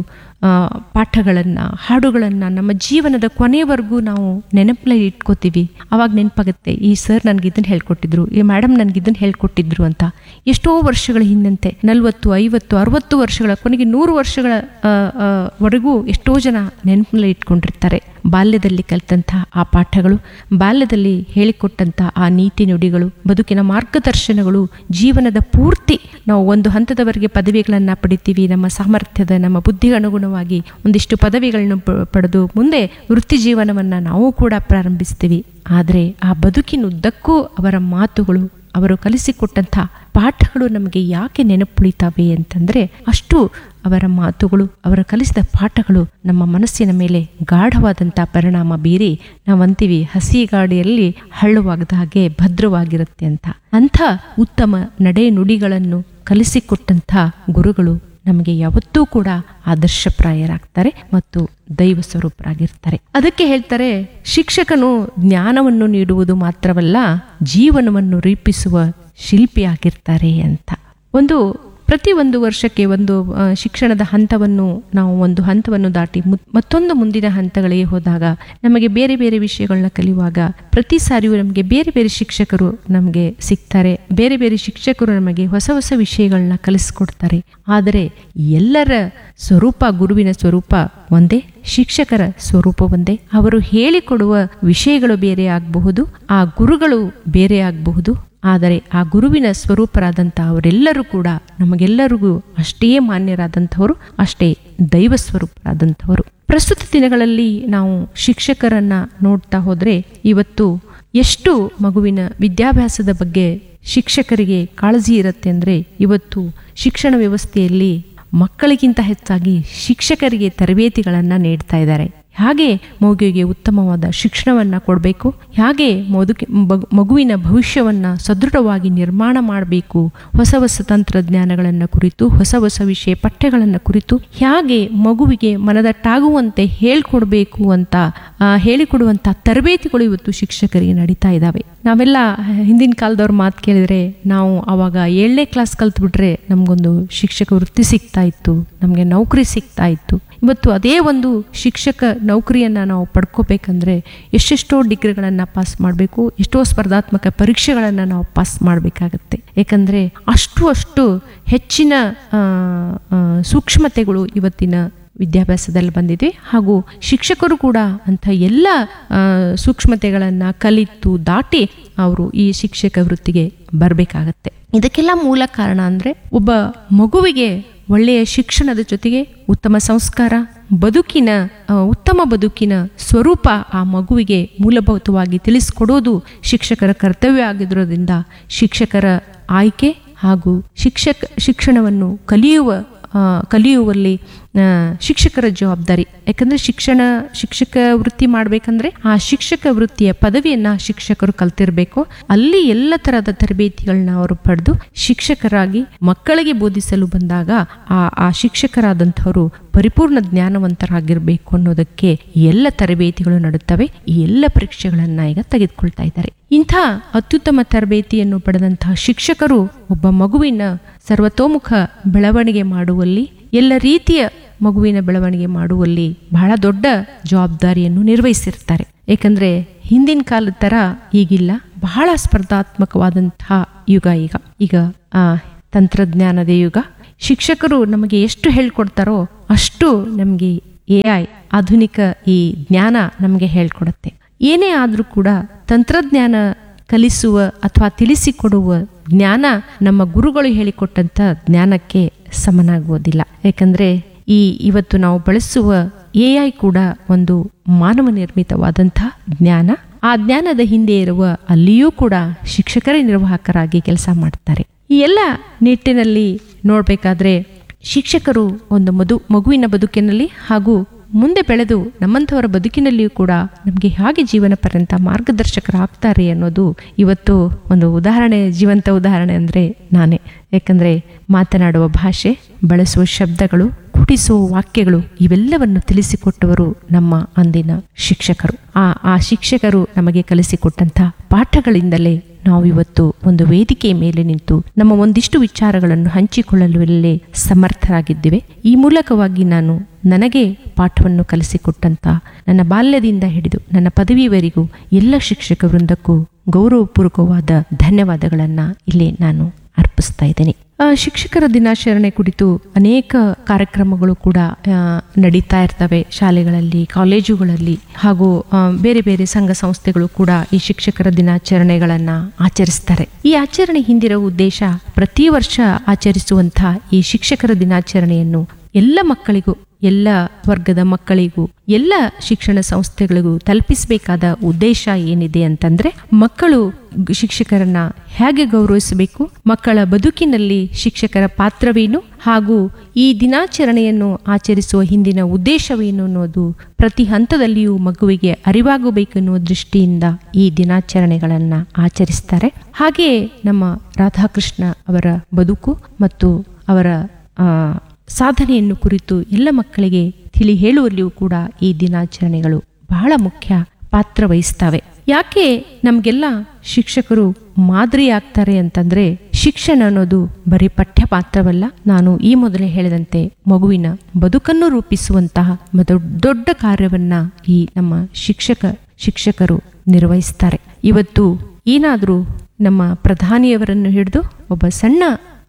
B: ಪಾಠಗಳನ್ನು, ಹಾಡುಗಳನ್ನು ನಮ್ಮ ಜೀವನದ ಕೊನೆಯವರೆಗೂ ನಾವು ನೆನಪಲ್ಲಿ ಇಟ್ಕೋತೀವಿ. ಅವಾಗ ನೆನಪಾಗುತ್ತೆ, ಈ ಸರ್ ನನಗೆ ಇದನ್ನು ಹೇಳ್ಕೊಟ್ಟಿದ್ರು, ಈ ಮೇಡಮ್ ನನಗೆ ಇದನ್ನು ಹೇಳ್ಕೊಟ್ಟಿದ್ರು ಅಂತ. ಎಷ್ಟೋ ವರ್ಷಗಳ ಹಿಂದಂತೆ, ನಲ್ವತ್ತು ಐವತ್ತು ಅರವತ್ತು ವರ್ಷಗಳ, ಕೊನೆಗೆ ನೂರು ವರ್ಷಗಳ ವರೆಗೂ ಎಷ್ಟೋ ಜನ ನೆನಪಲ್ಲಿ ಇಟ್ಕೊಂಡಿರ್ತಾರೆ. ಬಾಲ್ಯದಲ್ಲಿ ಕಲಿತಂಥ ಆ ಪಾಠಗಳು, ಬಾಲ್ಯದಲ್ಲಿ ಹೇಳಿಕೊಟ್ಟಂಥ ಆ ನೀತಿ ನುಡಿಗಳು, ಬದುಕಿನ ಮಾರ್ಗದರ್ಶನಗಳು ಜೀವನದ ಪೂರ್ತಿ ನಾವು ಒಂದು ಹಂತದವರೆಗೆ ಪದವಿಗಳನ್ನು ಪಡಿತೀವಿ. ನಮ್ಮ ಸಾಮರ್ಥ್ಯದ, ನಮ್ಮ ಬುದ್ಧಿಗೆ ಅನುಗುಣವಾಗಿ ಒಂದಿಷ್ಟು ಪದವಿಗಳನ್ನು ಪಡೆದು ಮುಂದೆ ವೃತ್ತಿ ಜೀವನವನ್ನು ನಾವು ಕೂಡ ಪ್ರಾರಂಭಿಸ್ತೀವಿ. ಆದರೆ ಆ ಬದುಕಿನುದ್ದಕ್ಕೂ ಅವರ ಮಾತುಗಳು, ಅವರು ಕಲಿಸಿಕೊಟ್ಟಂಥ ಪಾಠಗಳು ನಮಗೆ ಯಾಕೆ ನೆನಪುಳಿತಾವೆ ಅಂತಂದರೆ, ಅಷ್ಟು ಅವರ ಮಾತುಗಳು, ಅವರು ಕಲಿಸಿದ ಪಾಠಗಳು ನಮ್ಮ ಮನಸ್ಸಿನ ಮೇಲೆ ಗಾಢವಾದಂಥ ಪರಿಣಾಮ ಬೀರಿ ನಾವಂತೀವಿ ಹಸಿ ಗಾಡಿಯಲ್ಲಿ ಹಳ್ಳವಾಗದ ಹಾಗೆ ಭದ್ರವಾಗಿರುತ್ತೆ ಅಂತ. ಅಂಥ ಉತ್ತಮ ನಡೆ ನುಡಿಗಳನ್ನು ಕಲಿಸಿಕೊಟ್ಟಂಥ ಗುರುಗಳು ನಮಗೆ ಯಾವತ್ತೂ ಕೂಡ ಆದರ್ಶಪ್ರಾಯರಾಗ್ತಾರೆ ಮತ್ತು ದೈವ ಸ್ವರೂಪರಾಗಿರ್ತಾರೆ. ಅದಕ್ಕೆ ಹೇಳ್ತಾರೆ, ಶಿಕ್ಷಕನು ಜ್ಞಾನವನ್ನು ನೀಡುವುದು ಮಾತ್ರವಲ್ಲ, ಜೀವನವನ್ನು ರೂಪಿಸುವ ಶಿಲ್ಪಿಯಾಗಿರ್ತಾರೆ ಅಂತ. ಒಂದು ಪ್ರತಿ ಒಂದು ವರ್ಷಕ್ಕೆ ಒಂದು ಶಿಕ್ಷಣದ ಹಂತವನ್ನು ನಾವು ಒಂದು ಹಂತವನ್ನು ದಾಟಿ ಮತ್ತೊಂದು ಮುಂದಿನ ಹಂತಗಳಿಗೆ ಹೋದಾಗ ನಮಗೆ ಬೇರೆ ಬೇರೆ ವಿಷಯಗಳನ್ನ ಕಲಿಯುವಾಗ ಪ್ರತಿ ಸಾರಿಯೂ ನಮಗೆ ಬೇರೆ ಬೇರೆ ಶಿಕ್ಷಕರು ನಮಗೆ ಸಿಗ್ತಾರೆ. ಬೇರೆ ಬೇರೆ ಶಿಕ್ಷಕರು ನಮಗೆ ಹೊಸ ಹೊಸ ವಿಷಯಗಳನ್ನ ಕಲಿಸ್ಕೊಡ್ತಾರೆ. ಆದರೆ ಎಲ್ಲರ ಸ್ವರೂಪ, ಗುರುವಿನ ಸ್ವರೂಪ ಒಂದೇ, ಶಿಕ್ಷಕರ ಸ್ವರೂಪ ಒಂದೇ. ಅವರು ಹೇಳಿಕೊಡುವ ವಿಷಯಗಳು ಬೇರೆ ಆಗಬಹುದು, ಆ ಗುರುಗಳು ಬೇರೆ ಆಗಬಹುದು. ಆದರೆ ಆ ಗುರುವಿನ ಸ್ವರೂಪರಾದಂಥ ಅವರೆಲ್ಲರೂ ಕೂಡ ನಮಗೆಲ್ಲರಿಗೂ ಅಷ್ಟೇ ಮಾನ್ಯರಾದಂಥವರು, ಅಷ್ಟೇ ದೈವ ಸ್ವರೂಪರಾದಂಥವರು. ಪ್ರಸ್ತುತ ದಿನಗಳಲ್ಲಿ ನಾವು ಶಿಕ್ಷಕರನ್ನ ನೋಡ್ತಾ ಹೋದರೆ ಇವತ್ತು ಎಷ್ಟು ಮಗುವಿನ ವಿದ್ಯಾಭ್ಯಾಸದ ಬಗ್ಗೆ ಶಿಕ್ಷಕರಿಗೆ ಕಾಳಜಿ ಇರುತ್ತೆ ಅಂದರೆ, ಇವತ್ತು ಶಿಕ್ಷಣ ವ್ಯವಸ್ಥೆಯಲ್ಲಿ ಮಕ್ಕಳಿಗಿಂತ ಹೆಚ್ಚಾಗಿ ಶಿಕ್ಷಕರಿಗೆ ತರಬೇತಿಗಳನ್ನು ನೀಡ್ತಾ ಇದ್ದಾರೆ. ಹಾಗೆ ಮಗುವಿಗೆ ಉತ್ತಮವಾದ ಶಿಕ್ಷಣವನ್ನು ಕೊಡಬೇಕು, ಹಾಗೆ ಮದುಕಿ ಮಗುವಿನ ಭವಿಷ್ಯವನ್ನು ಸದೃಢವಾಗಿ ನಿರ್ಮಾಣ ಮಾಡಬೇಕು, ಹೊಸ ಹೊಸ ತಂತ್ರಜ್ಞಾನಗಳನ್ನು ಕುರಿತು, ಹೊಸ ಹೊಸ ವಿಷಯ ಪಠ್ಯಗಳನ್ನು ಕುರಿತು ಹೇಗೆ ಮಗುವಿಗೆ ಮನದಟ್ಟಾಗುವಂತೆ ಹೇಳ್ಕೊಡ್ಬೇಕು ಅಂತ ಹೇಳಿಕೊಡುವಂಥ ತರಬೇತಿಗಳು ಇವತ್ತು ಶಿಕ್ಷಕರಿಗೆ ನಡೀತಾ ಇದ್ದಾವೆ. ನಾವೆಲ್ಲ ಹಿಂದಿನ ಕಾಲದವ್ರ ಮಾತು ಕೇಳಿದ್ರೆ, ನಾವು ಆವಾಗ ಏಳನೇ ಕ್ಲಾಸ್ ಕಲ್ತ್ಬಿಟ್ರೆ ನಮಗೊಂದು ಶಿಕ್ಷಕ ವೃತ್ತಿ ಸಿಗ್ತಾ ಇತ್ತು, ನಮಗೆ ನೌಕರಿ ಸಿಗ್ತಾ ಇತ್ತು. ಇವತ್ತು ಅದೇ ಒಂದು ಶಿಕ್ಷಕ ನೌಕರಿಯನ್ನು ನಾವು ಪಡ್ಕೋಬೇಕಂದ್ರೆ ಎಷ್ಟೆಷ್ಟೋ ಡಿಗ್ರಿಗಳನ್ನು ಪಾಸ್ ಮಾಡಬೇಕು, ಎಷ್ಟೋ ಸ್ಪರ್ಧಾತ್ಮಕ ಪರೀಕ್ಷೆಗಳನ್ನು ನಾವು ಪಾಸ್ ಮಾಡಬೇಕಾಗತ್ತೆ. ಯಾಕಂದರೆ ಅಷ್ಟು ಅಷ್ಟು ಹೆಚ್ಚಿನ ಸೂಕ್ಷ್ಮತೆಗಳು ಇವತ್ತಿನ ವಿದ್ಯಾಭ್ಯಾಸದಲ್ಲಿ ಬಂದಿದೆ. ಹಾಗೂ ಶಿಕ್ಷಕರು ಕೂಡ ಅಂಥ ಎಲ್ಲ ಸೂಕ್ಷ್ಮತೆಗಳನ್ನು ಕಲಿತು ದಾಟಿ ಅವರು ಈ ಶಿಕ್ಷಕ ವೃತ್ತಿಗೆ ಬರಬೇಕಾಗತ್ತೆ. ಇದಕ್ಕೆಲ್ಲ ಮೂಲ ಕಾರಣ ಅಂದರೆ, ಒಬ್ಬ ಮಗುವಿಗೆ ಒಳ್ಳೆಯ ಶಿಕ್ಷಣದ ಜೊತೆಗೆ ಉತ್ತಮ ಸಂಸ್ಕಾರ, ಬದುಕಿನ ಉತ್ತಮ ಬದುಕಿನ ಸ್ವರೂಪ ಆ ಮಗುವಿಗೆ ಮೂಲಭೂತವಾಗಿ ತಿಳಿಸ್ಕೊಡೋದು ಶಿಕ್ಷಕರ ಕರ್ತವ್ಯ ಆಗಿರೋದ್ರಿಂದ ಶಿಕ್ಷಕರ ಆಯ್ಕೆ ಹಾಗೂ ಶಿಕ್ಷಕ ಶಿಕ್ಷಣವನ್ನು ಕಲಿಯುವ ಕಲಿಯುವಲ್ಲಿ ಶಿಕ್ಷಕರ ಜವಾಬ್ದಾರಿ. ಯಾಕಂದರೆ ಶಿಕ್ಷಣ ಶಿಕ್ಷಕ ವೃತ್ತಿ ಮಾಡಬೇಕಂದ್ರೆ ಆ ಶಿಕ್ಷಕ ವೃತ್ತಿಯ ಪದವಿಯನ್ನು ಶಿಕ್ಷಕರು ಕಲ್ತಿರಬೇಕು. ಅಲ್ಲಿ ಎಲ್ಲ ಥರದ ತರಬೇತಿಗಳನ್ನ ಅವರು ಪಡೆದು ಶಿಕ್ಷಕರಾಗಿ ಮಕ್ಕಳಿಗೆ ಬೋಧಿಸಲು ಬಂದಾಗ ಆ ಆ ಶಿಕ್ಷಕರಾದಂಥವರು ಪರಿಪೂರ್ಣ ಜ್ಞಾನವಂತರಾಗಿರಬೇಕು ಅನ್ನೋದಕ್ಕೆ ಎಲ್ಲ ತರಬೇತಿಗಳು ನಡೆಯುತ್ತವೆ. ಈ ಎಲ್ಲ ಪರೀಕ್ಷೆಗಳನ್ನು ಈಗ ತೆಗೆದುಕೊಳ್ತಾ ಇದ್ದಾರೆ. ಇಂಥ ಅತ್ಯುತ್ತಮ ತರಬೇತಿಯನ್ನು ಪಡೆದಂತಹ ಶಿಕ್ಷಕರು ಒಬ್ಬ ಮಗುವಿನ ಸರ್ವತೋಮುಖ ಬೆಳವಣಿಗೆ ಮಾಡುವಲ್ಲಿ, ಎಲ್ಲ ರೀತಿಯ ಮಗುವಿನ ಬೆಳವಣಿಗೆ ಮಾಡುವಲ್ಲಿ ಬಹಳ ದೊಡ್ಡ ಜವಾಬ್ದಾರಿಯನ್ನು ನಿರ್ವಹಿಸಿರ್ತಾರೆ. ಏಕೆಂದರೆ ಹಿಂದಿನ ಕಾಲದ ಥರ ಈಗಿಲ್ಲ, ಬಹಳ ಸ್ಪರ್ಧಾತ್ಮಕವಾದಂತಹ ಯುಗ ಈಗ ಈಗ ಆ ತಂತ್ರಜ್ಞಾನದ ಯುಗ. ಶಿಕ್ಷಕರು ನಮಗೆ ಎಷ್ಟು ಹೇಳ್ಕೊಡ್ತಾರೋ ಅಷ್ಟು ನಮಗೆ ಎ ಐ ಆಧುನಿಕ ಈ ಜ್ಞಾನ ನಮಗೆ ಹೇಳ್ಕೊಡುತ್ತೆ. ಏನೇ ಆದರೂ ಕೂಡ ತಂತ್ರಜ್ಞಾನ ಕಲಿಸುವ ಅಥವಾ ತಿಳಿಸಿಕೊಡುವ ಜ್ಞಾನ ನಮ್ಮ ಗುರುಗಳು ಹೇಳಿಕೊಟ್ಟಂಥ ಜ್ಞಾನಕ್ಕೆ ಸಮನಾಗುವುದಿಲ್ಲ. ಯಾಕಂದರೆ ಈ ಇವತ್ತು ನಾವು ಬಳಸುವ ಎ ಐ ಕೂಡ ಒಂದು ಮಾನವ ನಿರ್ಮಿತವಾದಂಥ ಜ್ಞಾನ. ಆ ಜ್ಞಾನದ ಹಿಂದೆ ಇರುವ ಅಲ್ಲಿಯೂ ಕೂಡ ಶಿಕ್ಷಕರೇ ನಿರ್ವಾಹಕರಾಗಿ ಕೆಲಸ ಮಾಡ್ತಾರೆ. ಈ ಎಲ್ಲ ನಿಟ್ಟಿನಲ್ಲಿ ನೋಡಬೇಕಾದ್ರೆ ಶಿಕ್ಷಕರು ಒಂದು ಮಧು ಮಗುವಿನ ಬದುಕಿನಲ್ಲಿ ಹಾಗೂ ಮುಂದೆ ಬೆಳೆದು ನಮ್ಮಂಥವರ ಬದುಕಿನಲ್ಲಿಯೂ ಕೂಡ ನಮಗೆ ಹೇಗೆ ಜೀವನ ಪರ್ಯಂತ ಮಾರ್ಗದರ್ಶಕರಾಗ್ತಾರೆ ಅನ್ನೋದು ಇವತ್ತು ಒಂದು ಉದಾಹರಣೆ, ಜೀವಂತ ಉದಾಹರಣೆ ಅಂದರೆ ನಾನೇ. ಯಾಕಂದರೆ ಮಾತನಾಡುವ ಭಾಷೆ, ಬಳಸುವ ಶಬ್ದಗಳು, ಕುಟಿಸುವ ವಾಕ್ಯಗಳು ಇವೆಲ್ಲವನ್ನು ತಿಳಿಸಿಕೊಟ್ಟವರು ನಮ್ಮ ಅಂದಿನ ಶಿಕ್ಷಕರು. ಆ ಆ ಶಿಕ್ಷಕರು ನಮಗೆ ಕಲಿಸಿಕೊಟ್ಟಂಥ ಪಾಠಗಳಿಂದಲೇ ನಾವು ಇವತ್ತು ಒಂದು ವೇದಿಕೆಯ ಮೇಲೆ ನಿಂತು ನಮ್ಮ ಒಂದಿಷ್ಟು ವಿಚಾರಗಳನ್ನು ಹಂಚಿಕೊಳ್ಳಲು ಇಲ್ಲೇ ಸಮರ್ಥರಾಗಿದ್ದೇವೆ. ಈ ಮೂಲಕವಾಗಿ ನಾನು ನನಗೆ ಪಾಠವನ್ನು ಕಲಿಸಿಕೊಟ್ಟಂತ ನನ್ನ ಬಾಲ್ಯದಿಂದ ಹಿಡಿದು ನನ್ನ ಪದವಿವರೆಗೂ ಎಲ್ಲ ಶಿಕ್ಷಕ ವೃಂದಕ್ಕೂ ಗೌರವಪೂರ್ವಕವಾದ ಧನ್ಯವಾದಗಳನ್ನು ಇಲ್ಲಿ ನಾನು ಅರ್ಪಿಸ್ತಾ ಇದ್ದೇನೆ. ಶಿಕ್ಷಕರ ದಿನಾಚರಣೆ ಕುರಿತು ಅನೇಕ ಕಾರ್ಯಕ್ರಮಗಳು ಕೂಡ ನಡೀತಾ ಇರ್ತವೆ ಶಾಲೆಗಳಲ್ಲಿ, ಕಾಲೇಜುಗಳಲ್ಲಿ ಹಾಗೂ ಬೇರೆ ಬೇರೆ ಸಂಘ ಸಂಸ್ಥೆಗಳು ಕೂಡ ಈ ಶಿಕ್ಷಕರ ದಿನಾಚರಣೆಗಳನ್ನು ಆಚರಿಸ್ತಾರೆ. ಈ ಆಚರಣೆ ಹಿಂದಿರುವ ಉದ್ದೇಶ ಪ್ರತಿ ವರ್ಷ ಆಚರಿಸುವಂತಹ ಈ ಶಿಕ್ಷಕರ ದಿನಾಚರಣೆಯನ್ನು ಎಲ್ಲ ಮಕ್ಕಳಿಗೂ ಎಲ್ಲ ವರ್ಗದ ಮಕ್ಕಳಿಗೂ ಎಲ್ಲ ಶಿಕ್ಷಣ ಸಂಸ್ಥೆಗಳಿಗೂ ತಲುಪಿಸಬೇಕಾದ ಉದ್ದೇಶ ಏನಿದೆ ಅಂತಂದ್ರೆ ಮಕ್ಕಳು ಶಿಕ್ಷಕರನ್ನ ಹೇಗೆ ಗೌರವಿಸಬೇಕು, ಮಕ್ಕಳ ಬದುಕಿನಲ್ಲಿ ಶಿಕ್ಷಕರ ಪಾತ್ರವೇನು ಹಾಗೂ ಈ ದಿನಾಚರಣೆಯನ್ನು ಆಚರಿಸುವ ಹಿಂದಿನ ಉದ್ದೇಶವೇನು ಅನ್ನೋದು ಪ್ರತಿ ಹಂತದಲ್ಲಿಯೂ ಮಗುವಿಗೆ ಅರಿವಾಗಬೇಕೆನ್ನುವ ದೃಷ್ಟಿಯಿಂದ ಈ ದಿನಾಚರಣೆಗಳನ್ನ ಆಚರಿಸ್ತಾರೆ. ಹಾಗೆಯೇ ನಮ್ಮ ರಾಧಾಕೃಷ್ಣ ಅವರ ಬದುಕು ಮತ್ತು ಅವರ ಆ ಸಾಧನೆಯನ್ನು ಕುರಿತು ಎಲ್ಲ ಮಕ್ಕಳಿಗೆ ತಿಳಿ ಹೇಳುವಲ್ಲಿಯೂ ಕೂಡ ಈ ದಿನಾಚರಣೆಗಳು ಬಹಳ ಮುಖ್ಯ ಪಾತ್ರ ವಹಿಸ್ತವೆ. ಯಾಕೆ ನಮಗೆಲ್ಲ ಶಿಕ್ಷಕರು ಮಾದರಿ ಆಗ್ತಾರೆ ಅಂತಂದ್ರೆ ಶಿಕ್ಷಣ ಅನ್ನೋದು ಬರೀ ಪಠ್ಯ ಪಾತ್ರವಲ್ಲ. ನಾನು ಈ ಮೊದಲೇ ಹೇಳಿದಂತೆ ಮಗುವಿನ ಬದುಕನ್ನು ರೂಪಿಸುವಂತಹ ದೊಡ್ಡ ಕಾರ್ಯವನ್ನ ಈ ನಮ್ಮ ಶಿಕ್ಷಕ ಶಿಕ್ಷಕರು ನಿರ್ವಹಿಸ್ತಾರೆ. ಇವತ್ತು ಏನಾದರೂ ನಮ್ಮ ಪ್ರಧಾನಿಯವರನ್ನು ಹಿಡಿದು ಒಬ್ಬ ಸಣ್ಣ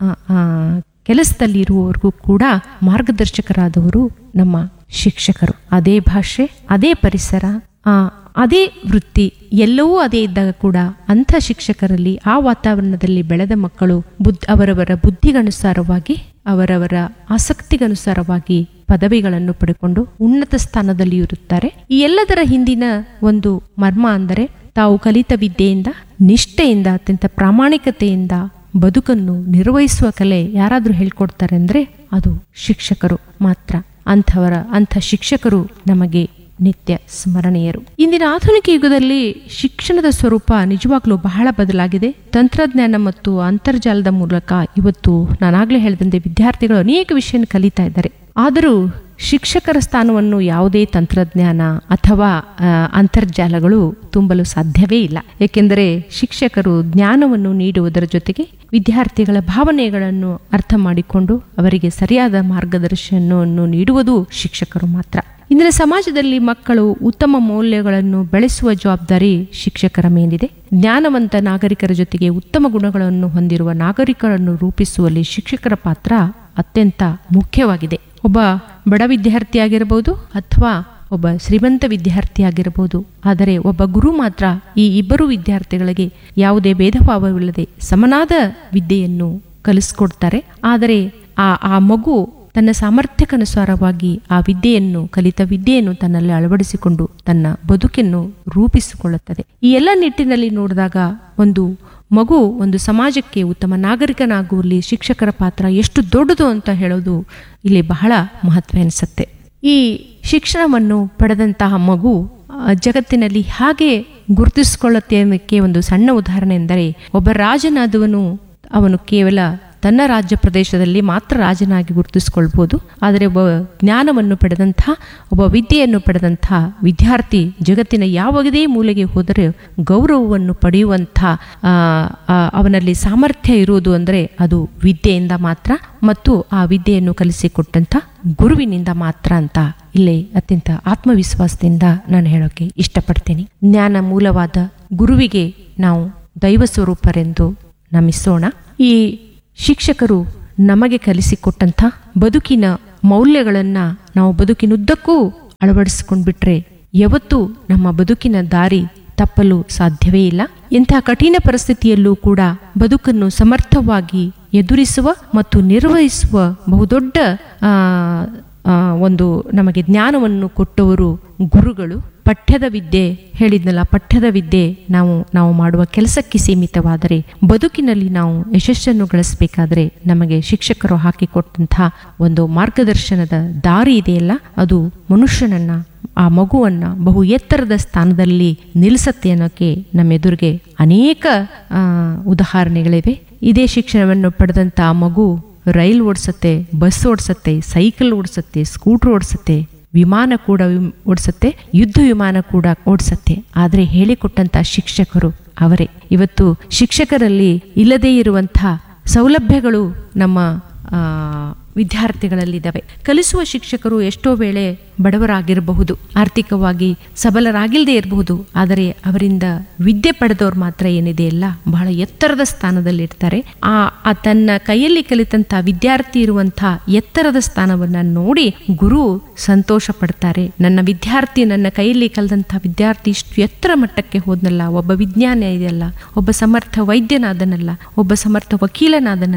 B: ಆ ಕೆಲಸದಲ್ಲಿ ಇರುವವರೆಗೂ ಕೂಡ ಮಾರ್ಗದರ್ಶಕರಾದವರು ನಮ್ಮ ಶಿಕ್ಷಕರು. ಅದೇ ಭಾಷೆ, ಅದೇ ಪರಿಸರ, ಆ ಅದೇ ವೃತ್ತಿ ಎಲ್ಲವೂ ಅದೇ ಇದ್ದಾಗ ಕೂಡ ಅಂಥ ಶಿಕ್ಷಕರಲ್ಲಿ ಆ ವಾತಾವರಣದಲ್ಲಿ ಬೆಳೆದ ಮಕ್ಕಳು ಬುದ್ಧ ಅವರವರ ಬುದ್ಧಿಗನುಸಾರವಾಗಿ ಅವರವರ ಆಸಕ್ತಿಗನುಸಾರವಾಗಿ ಪದವಿಗಳನ್ನು ಪಡೆದುಕೊಂಡು ಉನ್ನತ ಸ್ಥಾನದಲ್ಲಿ ಇರುತ್ತಾರೆ. ಈ ಎಲ್ಲದರ ಹಿಂದಿನ ಒಂದು ಮರ್ಮ ಅಂದರೆ ತಾವು ಕಲಿತ ವಿದ್ಯೆಯಿಂದ, ನಿಷ್ಠೆಯಿಂದ, ಅತ್ಯಂತ ಪ್ರಾಮಾಣಿಕತೆಯಿಂದ ಬದುಕನ್ನು ನಿರ್ವಹಿಸುವ ಕಲೆ ಯಾರಾದ್ರೂ ಹೇಳ್ಕೊಡ್ತಾರೆ ಅಂದ್ರೆ ಅದು ಶಿಕ್ಷಕರು ಮಾತ್ರ. ಅಂಥವರ ಅಂಥ ಶಿಕ್ಷಕರು ನಮಗೆ ನಿತ್ಯ ಸ್ಮರಣೀಯರು. ಇಂದಿನ ಆಧುನಿಕ ಯುಗದಲ್ಲಿ ಶಿಕ್ಷಣದ ಸ್ವರೂಪ ನಿಜವಾಗ್ಲೂ ಬಹಳ ಬದಲಾಗಿದೆ. ತಂತ್ರಜ್ಞಾನ ಮತ್ತು ಅಂತರ್ಜಾಲದ ಮೂಲಕ ಇವತ್ತು ನಾನಾಗ್ಲೇ ಹೇಳಿದಂತೆ ವಿದ್ಯಾರ್ಥಿಗಳು ಅನೇಕ ವಿಷಯ ಕಲಿತಾ ಇದ್ದಾರೆ. ಆದರೂ ಶಿಕ್ಷಕರ ಸ್ಥಾನವನ್ನು ಯಾವುದೇ ತಂತ್ರಜ್ಞಾನ ಅಥವಾ ಅಂತರ್ಜಾಲಗಳು ತುಂಬಲು ಸಾಧ್ಯವೇ ಇಲ್ಲ. ಏಕೆಂದರೆ ಶಿಕ್ಷಕರು ಜ್ಞಾನವನ್ನು ನೀಡುವುದರ ಜೊತೆಗೆ ವಿದ್ಯಾರ್ಥಿಗಳ ಭಾವನೆಗಳನ್ನು ಅರ್ಥ ಮಾಡಿಕೊಂಡು ಅವರಿಗೆ ಸರಿಯಾದ ಮಾರ್ಗದರ್ಶನವನ್ನು ನೀಡುವುದು ಶಿಕ್ಷಕರು ಮಾತ್ರ. ಇಂದಿನ ಸಮಾಜದಲ್ಲಿ ಮಕ್ಕಳು ಉತ್ತಮ ಮೌಲ್ಯಗಳನ್ನು ಬೆಳೆಸುವ ಜವಾಬ್ದಾರಿ ಶಿಕ್ಷಕರ ಮೇಲಿದೆ. ಜ್ಞಾನವಂತ ನಾಗರಿಕರ ಜೊತೆಗೆ ಉತ್ತಮ ಗುಣಗಳನ್ನು ಹೊಂದಿರುವ ನಾಗರಿಕರನ್ನು ರೂಪಿಸುವಲ್ಲಿ ಶಿಕ್ಷಕರ ಪಾತ್ರ ಅತ್ಯಂತ ಮುಖ್ಯವಾಗಿದೆ. ಒಬ್ಬ ಬಡ ವಿದ್ಯಾರ್ಥಿ ಆಗಿರಬಹುದು ಅಥವಾ ಒಬ್ಬ ಶ್ರೀಮಂತ ವಿದ್ಯಾರ್ಥಿ ಆಗಿರಬಹುದು, ಆದರೆ ಒಬ್ಬ ಗುರು ಮಾತ್ರ ಈ ಇಬ್ಬರು ವಿದ್ಯಾರ್ಥಿಗಳಿಗೆ ಯಾವುದೇ ಭೇದ ಭಾವವಿಲ್ಲದೆ ಸಮನಾದ ವಿದ್ಯೆಯನ್ನು ಕಲಿಸ್ಕೊಡ್ತಾರೆ. ಆದರೆ ಆ ಆ ಮಗು ತನ್ನ ಸಾಮರ್ಥ್ಯಕ್ಕನುಸಾರವಾಗಿ ಆ ವಿದ್ಯೆಯನ್ನು ಕಲಿತ ವಿದ್ಯೆಯನ್ನು ತನ್ನಲ್ಲಿ ಅಳವಡಿಸಿಕೊಂಡು ತನ್ನ ಬದುಕನ್ನು ರೂಪಿಸಿಕೊಳ್ಳುತ್ತದೆ. ಈ ಎಲ್ಲ ನಿಟ್ಟಿನಲ್ಲಿ ನೋಡಿದಾಗ ಒಂದು ಮಗು ಒಂದು ಸಮಾಜಕ್ಕೆ ಉತ್ತಮ ನಾಗರಿಕನಾಗುವಲ್ಲಿ ಶಿಕ್ಷಕರ ಪಾತ್ರ ಎಷ್ಟು ದೊಡ್ಡದು ಅಂತ ಹೇಳೋದು ಇಲ್ಲಿ ಬಹಳ ಮಹತ್ವ ಎನಿಸುತ್ತೆ. ಈ ಶಿಕ್ಷಣವನ್ನು ಪಡೆದಂತಹ ಮಗು ಜಗತ್ತಿನಲ್ಲಿ ಹಾಗೆ ಗುರುತಿಸಿಕೊಳ್ಳುತ್ತೆ ಅನ್ನೋಕ್ಕೆ ಒಂದು ಸಣ್ಣ ಉದಾಹರಣೆ ಎಂದರೆ, ಒಬ್ಬ ರಾಜನಾದವನು ಅವನು ಕೇವಲ ತನ್ನ ರಾಜ್ಯ ಪ್ರದೇಶದಲ್ಲಿ ಮಾತ್ರ ರಾಜನಾಗಿ ಗುರುತಿಸಿಕೊಳ್ಬೋದು. ಆದರೆ ಒಬ್ಬ ಜ್ಞಾನವನ್ನು ಪಡೆದಂತಹ ಒಬ್ಬ ವಿದ್ಯೆಯನ್ನು ಪಡೆದಂತಹ ವಿದ್ಯಾರ್ಥಿ ಜಗತ್ತಿನ ಯಾವುದೇ ಮೂಲೆಗೆ ಹೋದರೆ ಗೌರವವನ್ನು ಪಡೆಯುವಂಥ ಅವನಲ್ಲಿ ಸಾಮರ್ಥ್ಯ ಇರುವುದು ಅಂದರೆ ಅದು ವಿದ್ಯೆಯಿಂದ ಮಾತ್ರ ಮತ್ತು ಆ ವಿದ್ಯೆಯನ್ನು ಕಲಿಸಿಕೊಟ್ಟಂಥ ಗುರುವಿನಿಂದ ಮಾತ್ರ ಅಂತ ಇಲ್ಲೇ ಅತ್ಯಂತ ಆತ್ಮವಿಶ್ವಾಸದಿಂದ ನಾನು ಹೇಳೋಕೆ ಇಷ್ಟಪಡ್ತೀನಿ. ಜ್ಞಾನ ಮೂಲವಾದ ಗುರುವಿಗೆ ನಾವು ದೈವ ಸ್ವರೂಪರೆಂದು ನಮಿಸೋಣ. ಈ ಶಿಕ್ಷಕರು ನಮಗೆ ಕಲಿಸಿಕೊಟ್ಟಂಥ ಬದುಕಿನ ಮೌಲ್ಯಗಳನ್ನು ನಾವು ಬದುಕಿನುದ್ದಕ್ಕೂ ಅಳವಡಿಸಿಕೊಂಡ್ಬಿಟ್ರೆ ಯಾವತ್ತೂ ನಮ್ಮ ಬದುಕಿನ ದಾರಿ ತಪ್ಪಲು ಸಾಧ್ಯವೇ ಇಲ್ಲ. ಇಂತಹ ಕಠಿಣ ಪರಿಸ್ಥಿತಿಯಲ್ಲೂ ಕೂಡ ಬದುಕನ್ನು ಸಮರ್ಥವಾಗಿ ಎದುರಿಸುವ ಮತ್ತು ನಿರ್ವಹಿಸುವ ಬಹುದೊಡ್ಡ ಆ ಒಂದು ನಮಗೆ ಜ್ಞಾನವನ್ನು ಕೊಟ್ಟವರು ಗುರುಗಳು. ಪಠ್ಯದ ವಿದ್ಯೆ ಹೇಳಿದ್ನಲ್ಲ, ಪಠ್ಯದ ವಿದ್ಯೆ ನಾವು ನಾವು ಮಾಡುವ ಕೆಲಸಕ್ಕೆ ಸೀಮಿತವಾದರೆ ಬದುಕಿನಲ್ಲಿ ನಾವು ಯಶಸ್ಸನ್ನು ಗಳಿಸಬೇಕಾದ್ರೆ ನಮಗೆ ಶಿಕ್ಷಕರು ಹಾಕಿಕೊಟ್ಟಂತಹ ಒಂದು ಮಾರ್ಗದರ್ಶನದ ದಾರಿ ಇದೆಯಲ್ಲ, ಅದು ಮನುಷ್ಯನನ್ನ ಆ ಮಗುವನ್ನ ಬಹು ಎತ್ತರದ ಸ್ಥಾನದಲ್ಲಿ ನಿಲ್ಲಿಸತ್ತೆ ಅನ್ನೋಕೆ ನಮ್ಮ ಎದುರಿಗೆ ಅನೇಕ ಆ ಉದಾಹರಣೆಗಳಿವೆ. ಇದೇ ಶಿಕ್ಷಣವನ್ನು ಪಡೆದಂತ ಆ ಮಗು ರೈಲ್ ಓಡಿಸತ್ತೆ, ಬಸ್ ಓಡಿಸತ್ತೆ, ಸೈಕಲ್ ಓಡಿಸತ್ತೆ, ಸ್ಕೂಟರ್ ಓಡಿಸತ್ತೆ, ವಿಮಾನ ಕೂಡ ಓಡಿಸತ್ತೆ, ಯುದ್ಧ ವಿಮಾನ ಕೂಡ ಓಡಿಸತ್ತೆ. ಆದರೆ ಹೇಳಿಕೊಟ್ಟಂತ ಶಿಕ್ಷಕರು ಅವರೇ. ಇವತ್ತು ಶಿಕ್ಷಕರಲ್ಲಿ ಇಲ್ಲದೇ ಇರುವಂಥ ಸೌಲಭ್ಯಗಳು ನಮ್ಮ ವಿದ್ಯಾರ್ಥಿಗಳಲ್ಲಿದ್ದಾವೆ. ಕಲಿಸುವ ಶಿಕ್ಷಕರು ಎಷ್ಟೋ ವೇಳೆ ಬಡವರಾಗಿರಬಹುದು, ಆರ್ಥಿಕವಾಗಿ ಸಬಲರಾಗಿಲ್ಲದೆ ಇರಬಹುದು, ಆದರೆ ಅವರಿಂದ ವಿದ್ಯೆ ಪಡೆದವ್ರು ಮಾತ್ರ ಏನಿದೆಯಲ್ಲ ಬಹಳ ಎತ್ತರದ ಸ್ಥಾನದಲ್ಲಿರ್ತಾರೆ. ಆ ತನ್ನ ಕೈಯಲ್ಲಿ ಕಲಿತಂಥ ವಿದ್ಯಾರ್ಥಿ ಇರುವಂಥ ಎತ್ತರದ ಸ್ಥಾನವನ್ನ ನೋಡಿ ಗುರು ಸಂತೋಷ ಪಡ್ತಾರೆ. ನನ್ನ ವಿದ್ಯಾರ್ಥಿ, ನನ್ನ ಕೈಯಲ್ಲಿ ಕಲಿದಂಥ ವಿದ್ಯಾರ್ಥಿ ಇಷ್ಟು ಎತ್ತರ ಮಟ್ಟಕ್ಕೆ ಹೋದ್ನಲ್ಲ, ಒಬ್ಬ ವಿಜ್ಞಾನಿ ಇದೆಯಲ್ಲ, ಒಬ್ಬ ಸಮರ್ಥ ವೈದ್ಯನಾದನಲ್ಲ, ಒಬ್ಬ ಸಮರ್ಥ ವಕೀಲನಾದನಲ್ಲ,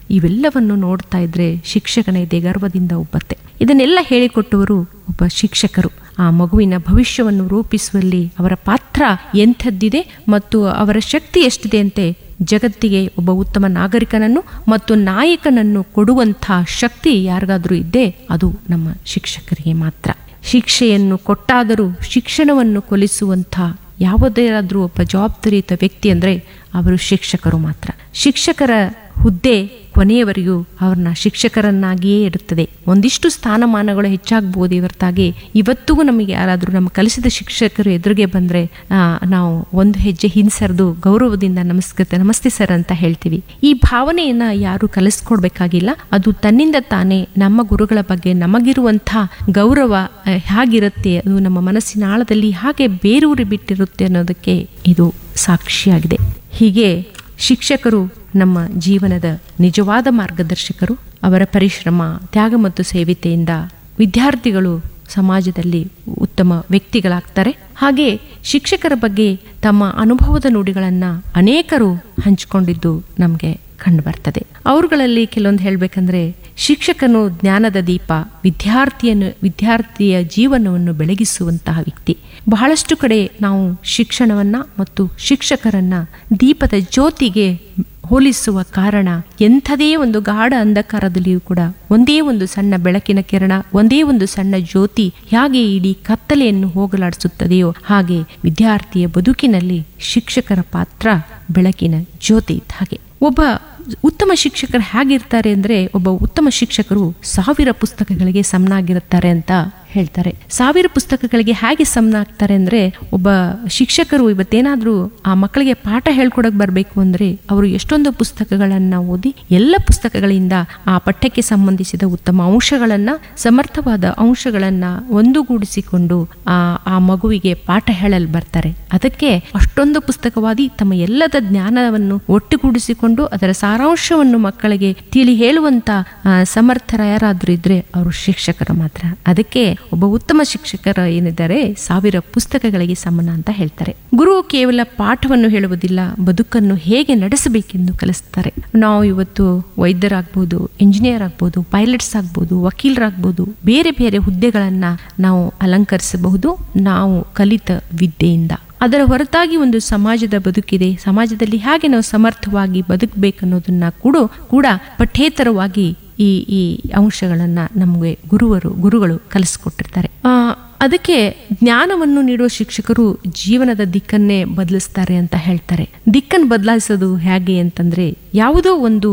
B: ಇವೆಲ್ಲವನ್ನು ನೋಡ್ತಾ ಇದ್ರೆ ಶಿಕ್ಷಕನ ಎದೆ ಗರ್ವದಿಂದ ಉಬ್ಬತ್ತೆ. ಇದನ್ನೆಲ್ಲ ಹೇಳಿಕೊಟ್ಟವರು ಒಬ್ಬ ಶಿಕ್ಷಕರು. ಆ ಮಗುವಿನ ಭವಿಷ್ಯವನ್ನು ರೂಪಿಸುವಲ್ಲಿ ಅವರ ಪಾತ್ರ ಎಂಥದ್ದಿದೆ ಮತ್ತು ಅವರ ಶಕ್ತಿ ಎಷ್ಟಿದೆ ಅಂತೆ ಜಗತ್ತಿಗೆ ಒಬ್ಬ ಉತ್ತಮ ನಾಗರಿಕನನ್ನು ಮತ್ತು ನಾಯಕನನ್ನು ಕೊಡುವಂಥ ಶಕ್ತಿ ಯಾರಿಗಾದ್ರೂ ಇದ್ದೇ ಅದು ನಮ್ಮ ಶಿಕ್ಷಕರಿಗೆ ಮಾತ್ರ. ಶಿಕ್ಷೆಯನ್ನು ಕೊಟ್ಟಾದರೂ ಶಿಕ್ಷಣವನ್ನು ಕೊಲಿಸುವಂಥ ಯಾವುದಾದ್ರೂ ಒಬ್ಬ ಜವಾಬ್ದಾರಿಯುತ ವ್ಯಕ್ತಿ ಅಂದರೆ ಅವರು ಶಿಕ್ಷಕರು ಮಾತ್ರ. ಶಿಕ್ಷಕರ ಹುದ್ದೆ ಕೊನೆಯವರೆಗೂ ಅವ್ರನ್ನ ಶಿಕ್ಷಕರನ್ನಾಗಿಯೇ ಇರುತ್ತದೆ. ಒಂದಿಷ್ಟು ಸ್ಥಾನಮಾನಗಳು ಹೆಚ್ಚಾಗ್ಬೋದು ಹೊರತಾಗಿ ಇವತ್ತಿಗೂ ನಮಗೆ ಯಾರಾದರೂ ನಮ್ಮ ಕಲಿಸಿದ ಶಿಕ್ಷಕರು ಎದುರಿಗೆ ಬಂದರೆ ನಾವು ಒಂದು ಹೆಜ್ಜೆ ಹಿಂಸರಿದು ಗೌರವದಿಂದ ನಮಸ್ಕೃತ ನಮಸ್ತೆ ಸರ್ ಅಂತ ಹೇಳ್ತೀವಿ. ಈ ಭಾವನೆಯನ್ನು ಯಾರು ಕಲಿಸ್ಕೊಡ್ಬೇಕಾಗಿಲ್ಲ. ಅದು ತನ್ನಿಂದ ತಾನೇ ನಮ್ಮ ಗುರುಗಳ ಬಗ್ಗೆ ನಮಗಿರುವಂಥ ಗೌರವ ಹೇಗಿರುತ್ತೆ, ಅದು ನಮ್ಮ ಮನಸ್ಸಿನ ಆಳದಲ್ಲಿ ಹಾಗೆ ಬೇರೂರಿ ಬಿಟ್ಟಿರುತ್ತೆ ಅನ್ನೋದಕ್ಕೆ ಇದು ಸಾಕ್ಷಿಯಾಗಿದೆ. ಹೀಗೆ ಶಿಕ್ಷಕರು ನಮ್ಮ ಜೀವನದ ನಿಜವಾದ ಮಾರ್ಗದರ್ಶಕರು. ಅವರ ಪರಿಶ್ರಮ, ತ್ಯಾಗ ಮತ್ತು ಸೇವಿತೆಯಿಂದ ವಿದ್ಯಾರ್ಥಿಗಳು ಸಮಾಜದಲ್ಲಿ ಉತ್ತಮ ವ್ಯಕ್ತಿಗಳಾಗ್ತಾರೆ. ಹಾಗೆ ಶಿಕ್ಷಕರ ಬಗ್ಗೆ ತಮ್ಮ ಅನುಭವದ ನುಡಿಗಳನ್ನು ಅನೇಕರು ಹಂಚಿಕೊಂಡಿದ್ದು ನಮಗೆ ಕಂಡು ಬರ್ತದೆ. ಅವರುಗಳಲ್ಲಿ ಕೆಲವೊಂದು ಹೇಳಬೇಕಂದ್ರೆ, ಶಿಕ್ಷಕನು ಜ್ಞಾನದ ದೀಪ, ವಿದ್ಯಾರ್ಥಿಯನ್ನು ವಿದ್ಯಾರ್ಥಿಯ ಜೀವನವನ್ನು ಬೆಳಗಿಸುವಂತಹ ವ್ಯಕ್ತಿ. ಬಹಳಷ್ಟು ಕಡೆ ನಾವು ಶಿಕ್ಷಣವನ್ನ ಮತ್ತು ಶಿಕ್ಷಕರನ್ನ ದೀಪದ ಜ್ಯೋತಿಗೆ ಹೋಲಿಸುವ ಕಾರಣ ಎಂಥದೇ ಒಂದು ಗಾಢ ಅಂಧಕಾರದಲ್ಲಿಯೂ ಕೂಡ ಒಂದೇ ಒಂದು ಸಣ್ಣ ಬೆಳಕಿನ ಕಿರಣ, ಒಂದೇ ಒಂದು ಸಣ್ಣ ಜ್ಯೋತಿ ಹೇಗೆ ಇಡೀ ಕತ್ತಲೆಯನ್ನು ಹೋಗಲಾಡಿಸುತ್ತದೆಯೋ ಹಾಗೆ ವಿದ್ಯಾರ್ಥಿಯ ಬದುಕಿನಲ್ಲಿ ಶಿಕ್ಷಕರ ಪಾತ್ರ ಬೆಳಕಿನ ಜ್ಯೋತಿ ಇದ್ದ ಹಾಗೆ. ಒಬ್ಬ ಉತ್ತಮ ಶಿಕ್ಷಕರು ಹೇಗಿರ್ತಾರೆ ಅಂದರೆ, ಒಬ್ಬ ಉತ್ತಮ ಶಿಕ್ಷಕರು ಸಾವಿರ ಪುಸ್ತಕಗಳಿಗೆ ಸಮನಾಗಿರುತ್ತಾರೆ ಅಂತ ಹೇಳ್ತಾರೆ. ಸಾವಿರ ಪುಸ್ತಕಗಳಿಗೆ ಹೇಗೆ ಸಮನಾಗ್ತಾರೆ ಅಂದರೆ, ಒಬ್ಬ ಶಿಕ್ಷಕರು ಇವತ್ತೇನಾದರೂ ಆ ಮಕ್ಕಳಿಗೆ ಪಾಠ ಹೇಳ್ಕೊಡಕ್ ಬರಬೇಕು ಅಂದರೆ ಅವರು ಎಷ್ಟೊಂದು ಪುಸ್ತಕಗಳನ್ನು ಓದಿ ಎಲ್ಲ ಪುಸ್ತಕಗಳಿಂದ ಆ ಪಠ್ಯಕ್ಕೆ ಸಂಬಂಧಿಸಿದ ಉತ್ತಮ ಅಂಶಗಳನ್ನು, ಸಮರ್ಥವಾದ ಅಂಶಗಳನ್ನು ಒಂದುಗೂಡಿಸಿಕೊಂಡು ಆ ಆ ಮಗುವಿಗೆ ಪಾಠ ಹೇಳಲು ಬರ್ತಾರೆ. ಅದಕ್ಕೆ ಅಷ್ಟೊಂದು ಪುಸ್ತಕವಾದಿ ತಮ್ಮ ಎಲ್ಲದ ಜ್ಞಾನವನ್ನು ಒಟ್ಟುಗೂಡಿಸಿಕೊಂಡು ಅದರ ಸಾರಾಂಶವನ್ನು ಮಕ್ಕಳಿಗೆ ತಿಳಿ ಹೇಳುವಂತ ಸಮರ್ಥರ ಯಾರಾದ್ರೂ ಇದ್ರೆ ಅವರು ಶಿಕ್ಷಕರು ಮಾತ್ರ. ಅದಕ್ಕೆ ಒಬ್ಬ ಉತ್ತಮ ಶಿಕ್ಷಕರ ಏನಿದ್ದಾರೆ ಸಾವಿರ ಪುಸ್ತಕಗಳಿಗೆ ಸಮಾನ ಅಂತ ಹೇಳ್ತಾರೆ. ಗುರು ಕೇವಲ ಪಾಠವನ್ನು ಹೇಳುವುದಿಲ್ಲ, ಬದುಕನ್ನು ಹೇಗೆ ನಡೆಸಬೇಕೆಂದು ಕಲಿಸ್ತಾರೆ. ನಾವು ಇವತ್ತು ವೈದ್ಯರಾಗ್ಬೋದು, ಇಂಜಿನಿಯರ್ ಆಗ್ಬೋದು, ಪೈಲಟ್ಸ್ ಆಗ್ಬೋದು, ವಕೀಲರಾಗ್ಬೋದು, ಬೇರೆ ಬೇರೆ ಹುದ್ದೆಗಳನ್ನ ನಾವು ಅಲಂಕರಿಸಬಹುದು ನಾವು ಕಲಿತ ವಿದ್ಯೆಯಿಂದ. ಅದರ ಹೊರತಾಗಿ ಒಂದು ಸಮಾಜದ ಬದುಕಿದೆ, ಸಮಾಜದಲ್ಲಿ ಹೇಗೆ ನಾವು ಸಮರ್ಥವಾಗಿ ಬದುಕಬೇಕನ್ನೋದನ್ನ ಕೂಡ ಕೂಡ ಪಠ್ಯೇತರವಾಗಿ ಈ ಈ ಅಂಶಗಳನ್ನ ನಮಗೆ ಗುರುವರು ಗುರುಗಳು ಕಲಿಸ್ಕೊಟ್ಟಿರ್ತಾರೆ. ಆ ಅದಕ್ಕೆ ಜ್ಞಾನವನ್ನು ನೀಡುವ ಶಿಕ್ಷಕರು ಜೀವನದ ದಿಕ್ಕನ್ನೇ ಬದಲಿಸ್ತಾರೆ ಅಂತ ಹೇಳ್ತಾರೆ. ದಿಕ್ಕನ್ನು ಬದಲಾಯಿಸೋದು ಹೇಗೆ ಅಂತಂದ್ರೆ, ಯಾವುದೋ ಒಂದು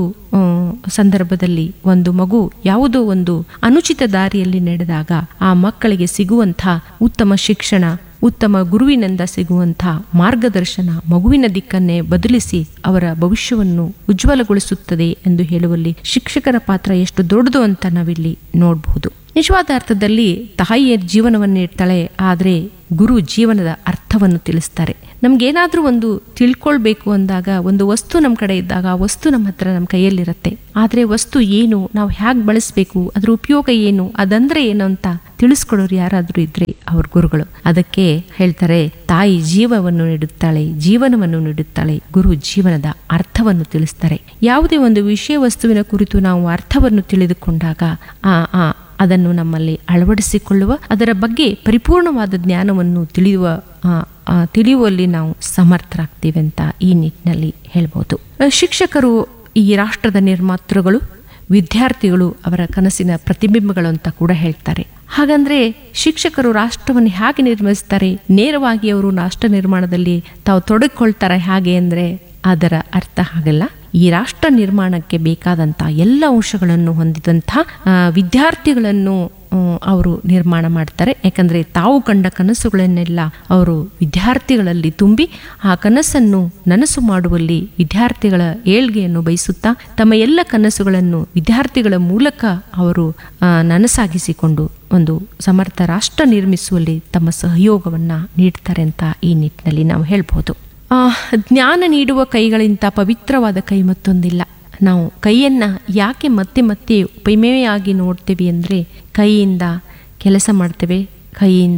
B: ಸಂದರ್ಭದಲ್ಲಿ ಒಂದು ಮಗು ಯಾವುದೋ ಒಂದು ಅನುಚಿತ ದಾರಿಯಲ್ಲಿ ನಡೆದಾಗ ಆ ಮಕ್ಕಳಿಗೆ ಸಿಗುವಂಥ ಉತ್ತಮ ಶಿಕ್ಷಣ, ಉತ್ತಮ ಗುರುವಿನಿಂದ ಸಿಗುವಂಥ ಮಾರ್ಗದರ್ಶನ ಮಗುವಿನ ದಿಕ್ಕನ್ನೇ ಬದಲಿಸಿ ಅವರ ಭವಿಷ್ಯವನ್ನು ಉಜ್ವಲಗೊಳಿಸುತ್ತದೆ ಎಂದು ಹೇಳುವಲ್ಲಿ ಶಿಕ್ಷಕರ ಪಾತ್ರ ಎಷ್ಟು ದೊಡ್ಡದು ಅಂತ ನಾವಿಲ್ಲಿ ನೋಡಬಹುದು. ನಿಜವಾದ ಅರ್ಥದಲ್ಲಿ ತಾಯಿಯ ಜೀವನವನ್ನು ಇಡ್ತಾಳೆ, ಆದರೆ ಗುರು ಜೀವನದ ಅರ್ಥವನ್ನು ತಿಳಿಸ್ತಾರೆ. ನಮ್ಗೇನಾದ್ರೂ ಒಂದು ತಿಳ್ಕೊಳ್ಬೇಕು ಅಂದಾಗ, ಒಂದು ವಸ್ತು ನಮ್ಮ ಕಡೆ ಇದ್ದಾಗ ಆ ವಸ್ತು ನಮ್ಮ ಹತ್ರ ನಮ್ಮ ಕೈಯಲ್ಲಿರುತ್ತೆ. ಆದರೆ ವಸ್ತು ಏನು, ನಾವು ಹೇಗೆ ಬಳಸಬೇಕು, ಅದ್ರ ಉಪಯೋಗ ಏನು, ಅದಂದ್ರೆ ಏನು ಅಂತ ತಿಳಿಸ್ಕೊಡೋರು ಯಾರಾದ್ರೂ ಇದ್ರೆ ಅವ್ರ ಗುರುಗಳು. ಅದಕ್ಕೆ ಹೇಳ್ತಾರೆ, ತಾಯಿ ಜೀವವನ್ನು ನೀಡುತ್ತಾಳೆ, ಜೀವನವನ್ನು ನೀಡುತ್ತಾಳೆ, ಗುರು ಜೀವನದ ಅರ್ಥವನ್ನು ತಿಳಿಸ್ತಾರೆ. ಯಾವುದೇ ಒಂದು ವಿಷಯ ವಸ್ತುವಿನ ಕುರಿತು ನಾವು ಅರ್ಥವನ್ನು ತಿಳಿದುಕೊಂಡಾಗ ಆ ಆ ಅದನ್ನು ನಮ್ಮಲ್ಲಿ ಅಳವಡಿಸಿಕೊಳ್ಳುವ, ಅದರ ಬಗ್ಗೆ ಪರಿಪೂರ್ಣವಾದ ಜ್ಞಾನವನ್ನು ತಿಳಿಯುವ ತಿಳಿಯುವಲ್ಲಿ ನಾವು ಸಮರ್ಥರಾಗ್ತೀವಿ ಅಂತ ಈ ನಿಟ್ಟಿನಲ್ಲಿ ಹೇಳ್ಬೋದು. ಶಿಕ್ಷಕರು ಈ ರಾಷ್ಟ್ರದ ನಿರ್ಮಾತೃಗಳು, ವಿದ್ಯಾರ್ಥಿಗಳು ಅವರ ಕನಸಿನ ಪ್ರತಿಬಿಂಬಗಳು ಅಂತ ಕೂಡ ಹೇಳ್ತಾರೆ. ಹಾಗಂದ್ರೆ ಶಿಕ್ಷಕರು ರಾಷ್ಟ್ರವನ್ನು ಹೇಗೆ ನಿರ್ಮಿಸ್ತಾರೆ, ನೇರವಾಗಿ ಅವರು ರಾಷ್ಟ್ರ ನಿರ್ಮಾಣದಲ್ಲಿ ತಾವು ತೊಡಗಿಕೊಳ್ತಾರೆ ಹೇಗೆ ಅಂದರೆ ಅದರ ಅರ್ಥ ಹಾಗಲ್ಲ. ಈ ರಾಷ್ಟ್ರ ನಿರ್ಮಾಣಕ್ಕೆ ಬೇಕಾದಂಥ ಎಲ್ಲ ಅಂಶಗಳನ್ನು ಹೊಂದಿದಂಥ ವಿದ್ಯಾರ್ಥಿಗಳನ್ನು ಅವರು ನಿರ್ಮಾಣ ಮಾಡ್ತಾರೆ. ಯಾಕಂದರೆ ತಾವು ಕಂಡ ಕನಸುಗಳನ್ನೆಲ್ಲ ಅವರು ವಿದ್ಯಾರ್ಥಿಗಳಲ್ಲಿ ತುಂಬಿ ಆ ಕನಸನ್ನು ನನಸು ಮಾಡುವಲ್ಲಿ ವಿದ್ಯಾರ್ಥಿಗಳ ಏಳ್ಗೆಯನ್ನು ಬಯಸುತ್ತಾ ತಮ್ಮ ಎಲ್ಲ ಕನಸುಗಳನ್ನು ವಿದ್ಯಾರ್ಥಿಗಳ ಮೂಲಕ ಅವರು ನನಸಾಗಿಸಿಕೊಂಡು ಒಂದು ಸಮರ್ಥ ರಾಷ್ಟ್ರ ನಿರ್ಮಿಸುವಲ್ಲಿ ತಮ್ಮ ಸಹಯೋಗವನ್ನು ನೀಡ್ತಾರೆ ಅಂತ ಈ ನಿಟ್ಟಿನಲ್ಲಿ ನಾವು ಹೇಳ್ಬೋದು. ಆ ಜ್ಞಾನ ನೀಡುವ ಕೈಗಳಿಂದ ಪವಿತ್ರವಾದ ಕೈ ಮತ್ತೊಂದಿಲ್ಲ. ನಾವು ಕೈಯನ್ನ ಯಾಕೆ ಮತ್ತೆ ಮತ್ತೆ ಉಪಮೆಯಾಗಿ ನೋಡ್ತೇವೆ ಅಂದರೆ, ಕೈಯಿಂದ ಕೆಲಸ ಮಾಡ್ತೇವೆ, ಕೈಯಿಂದ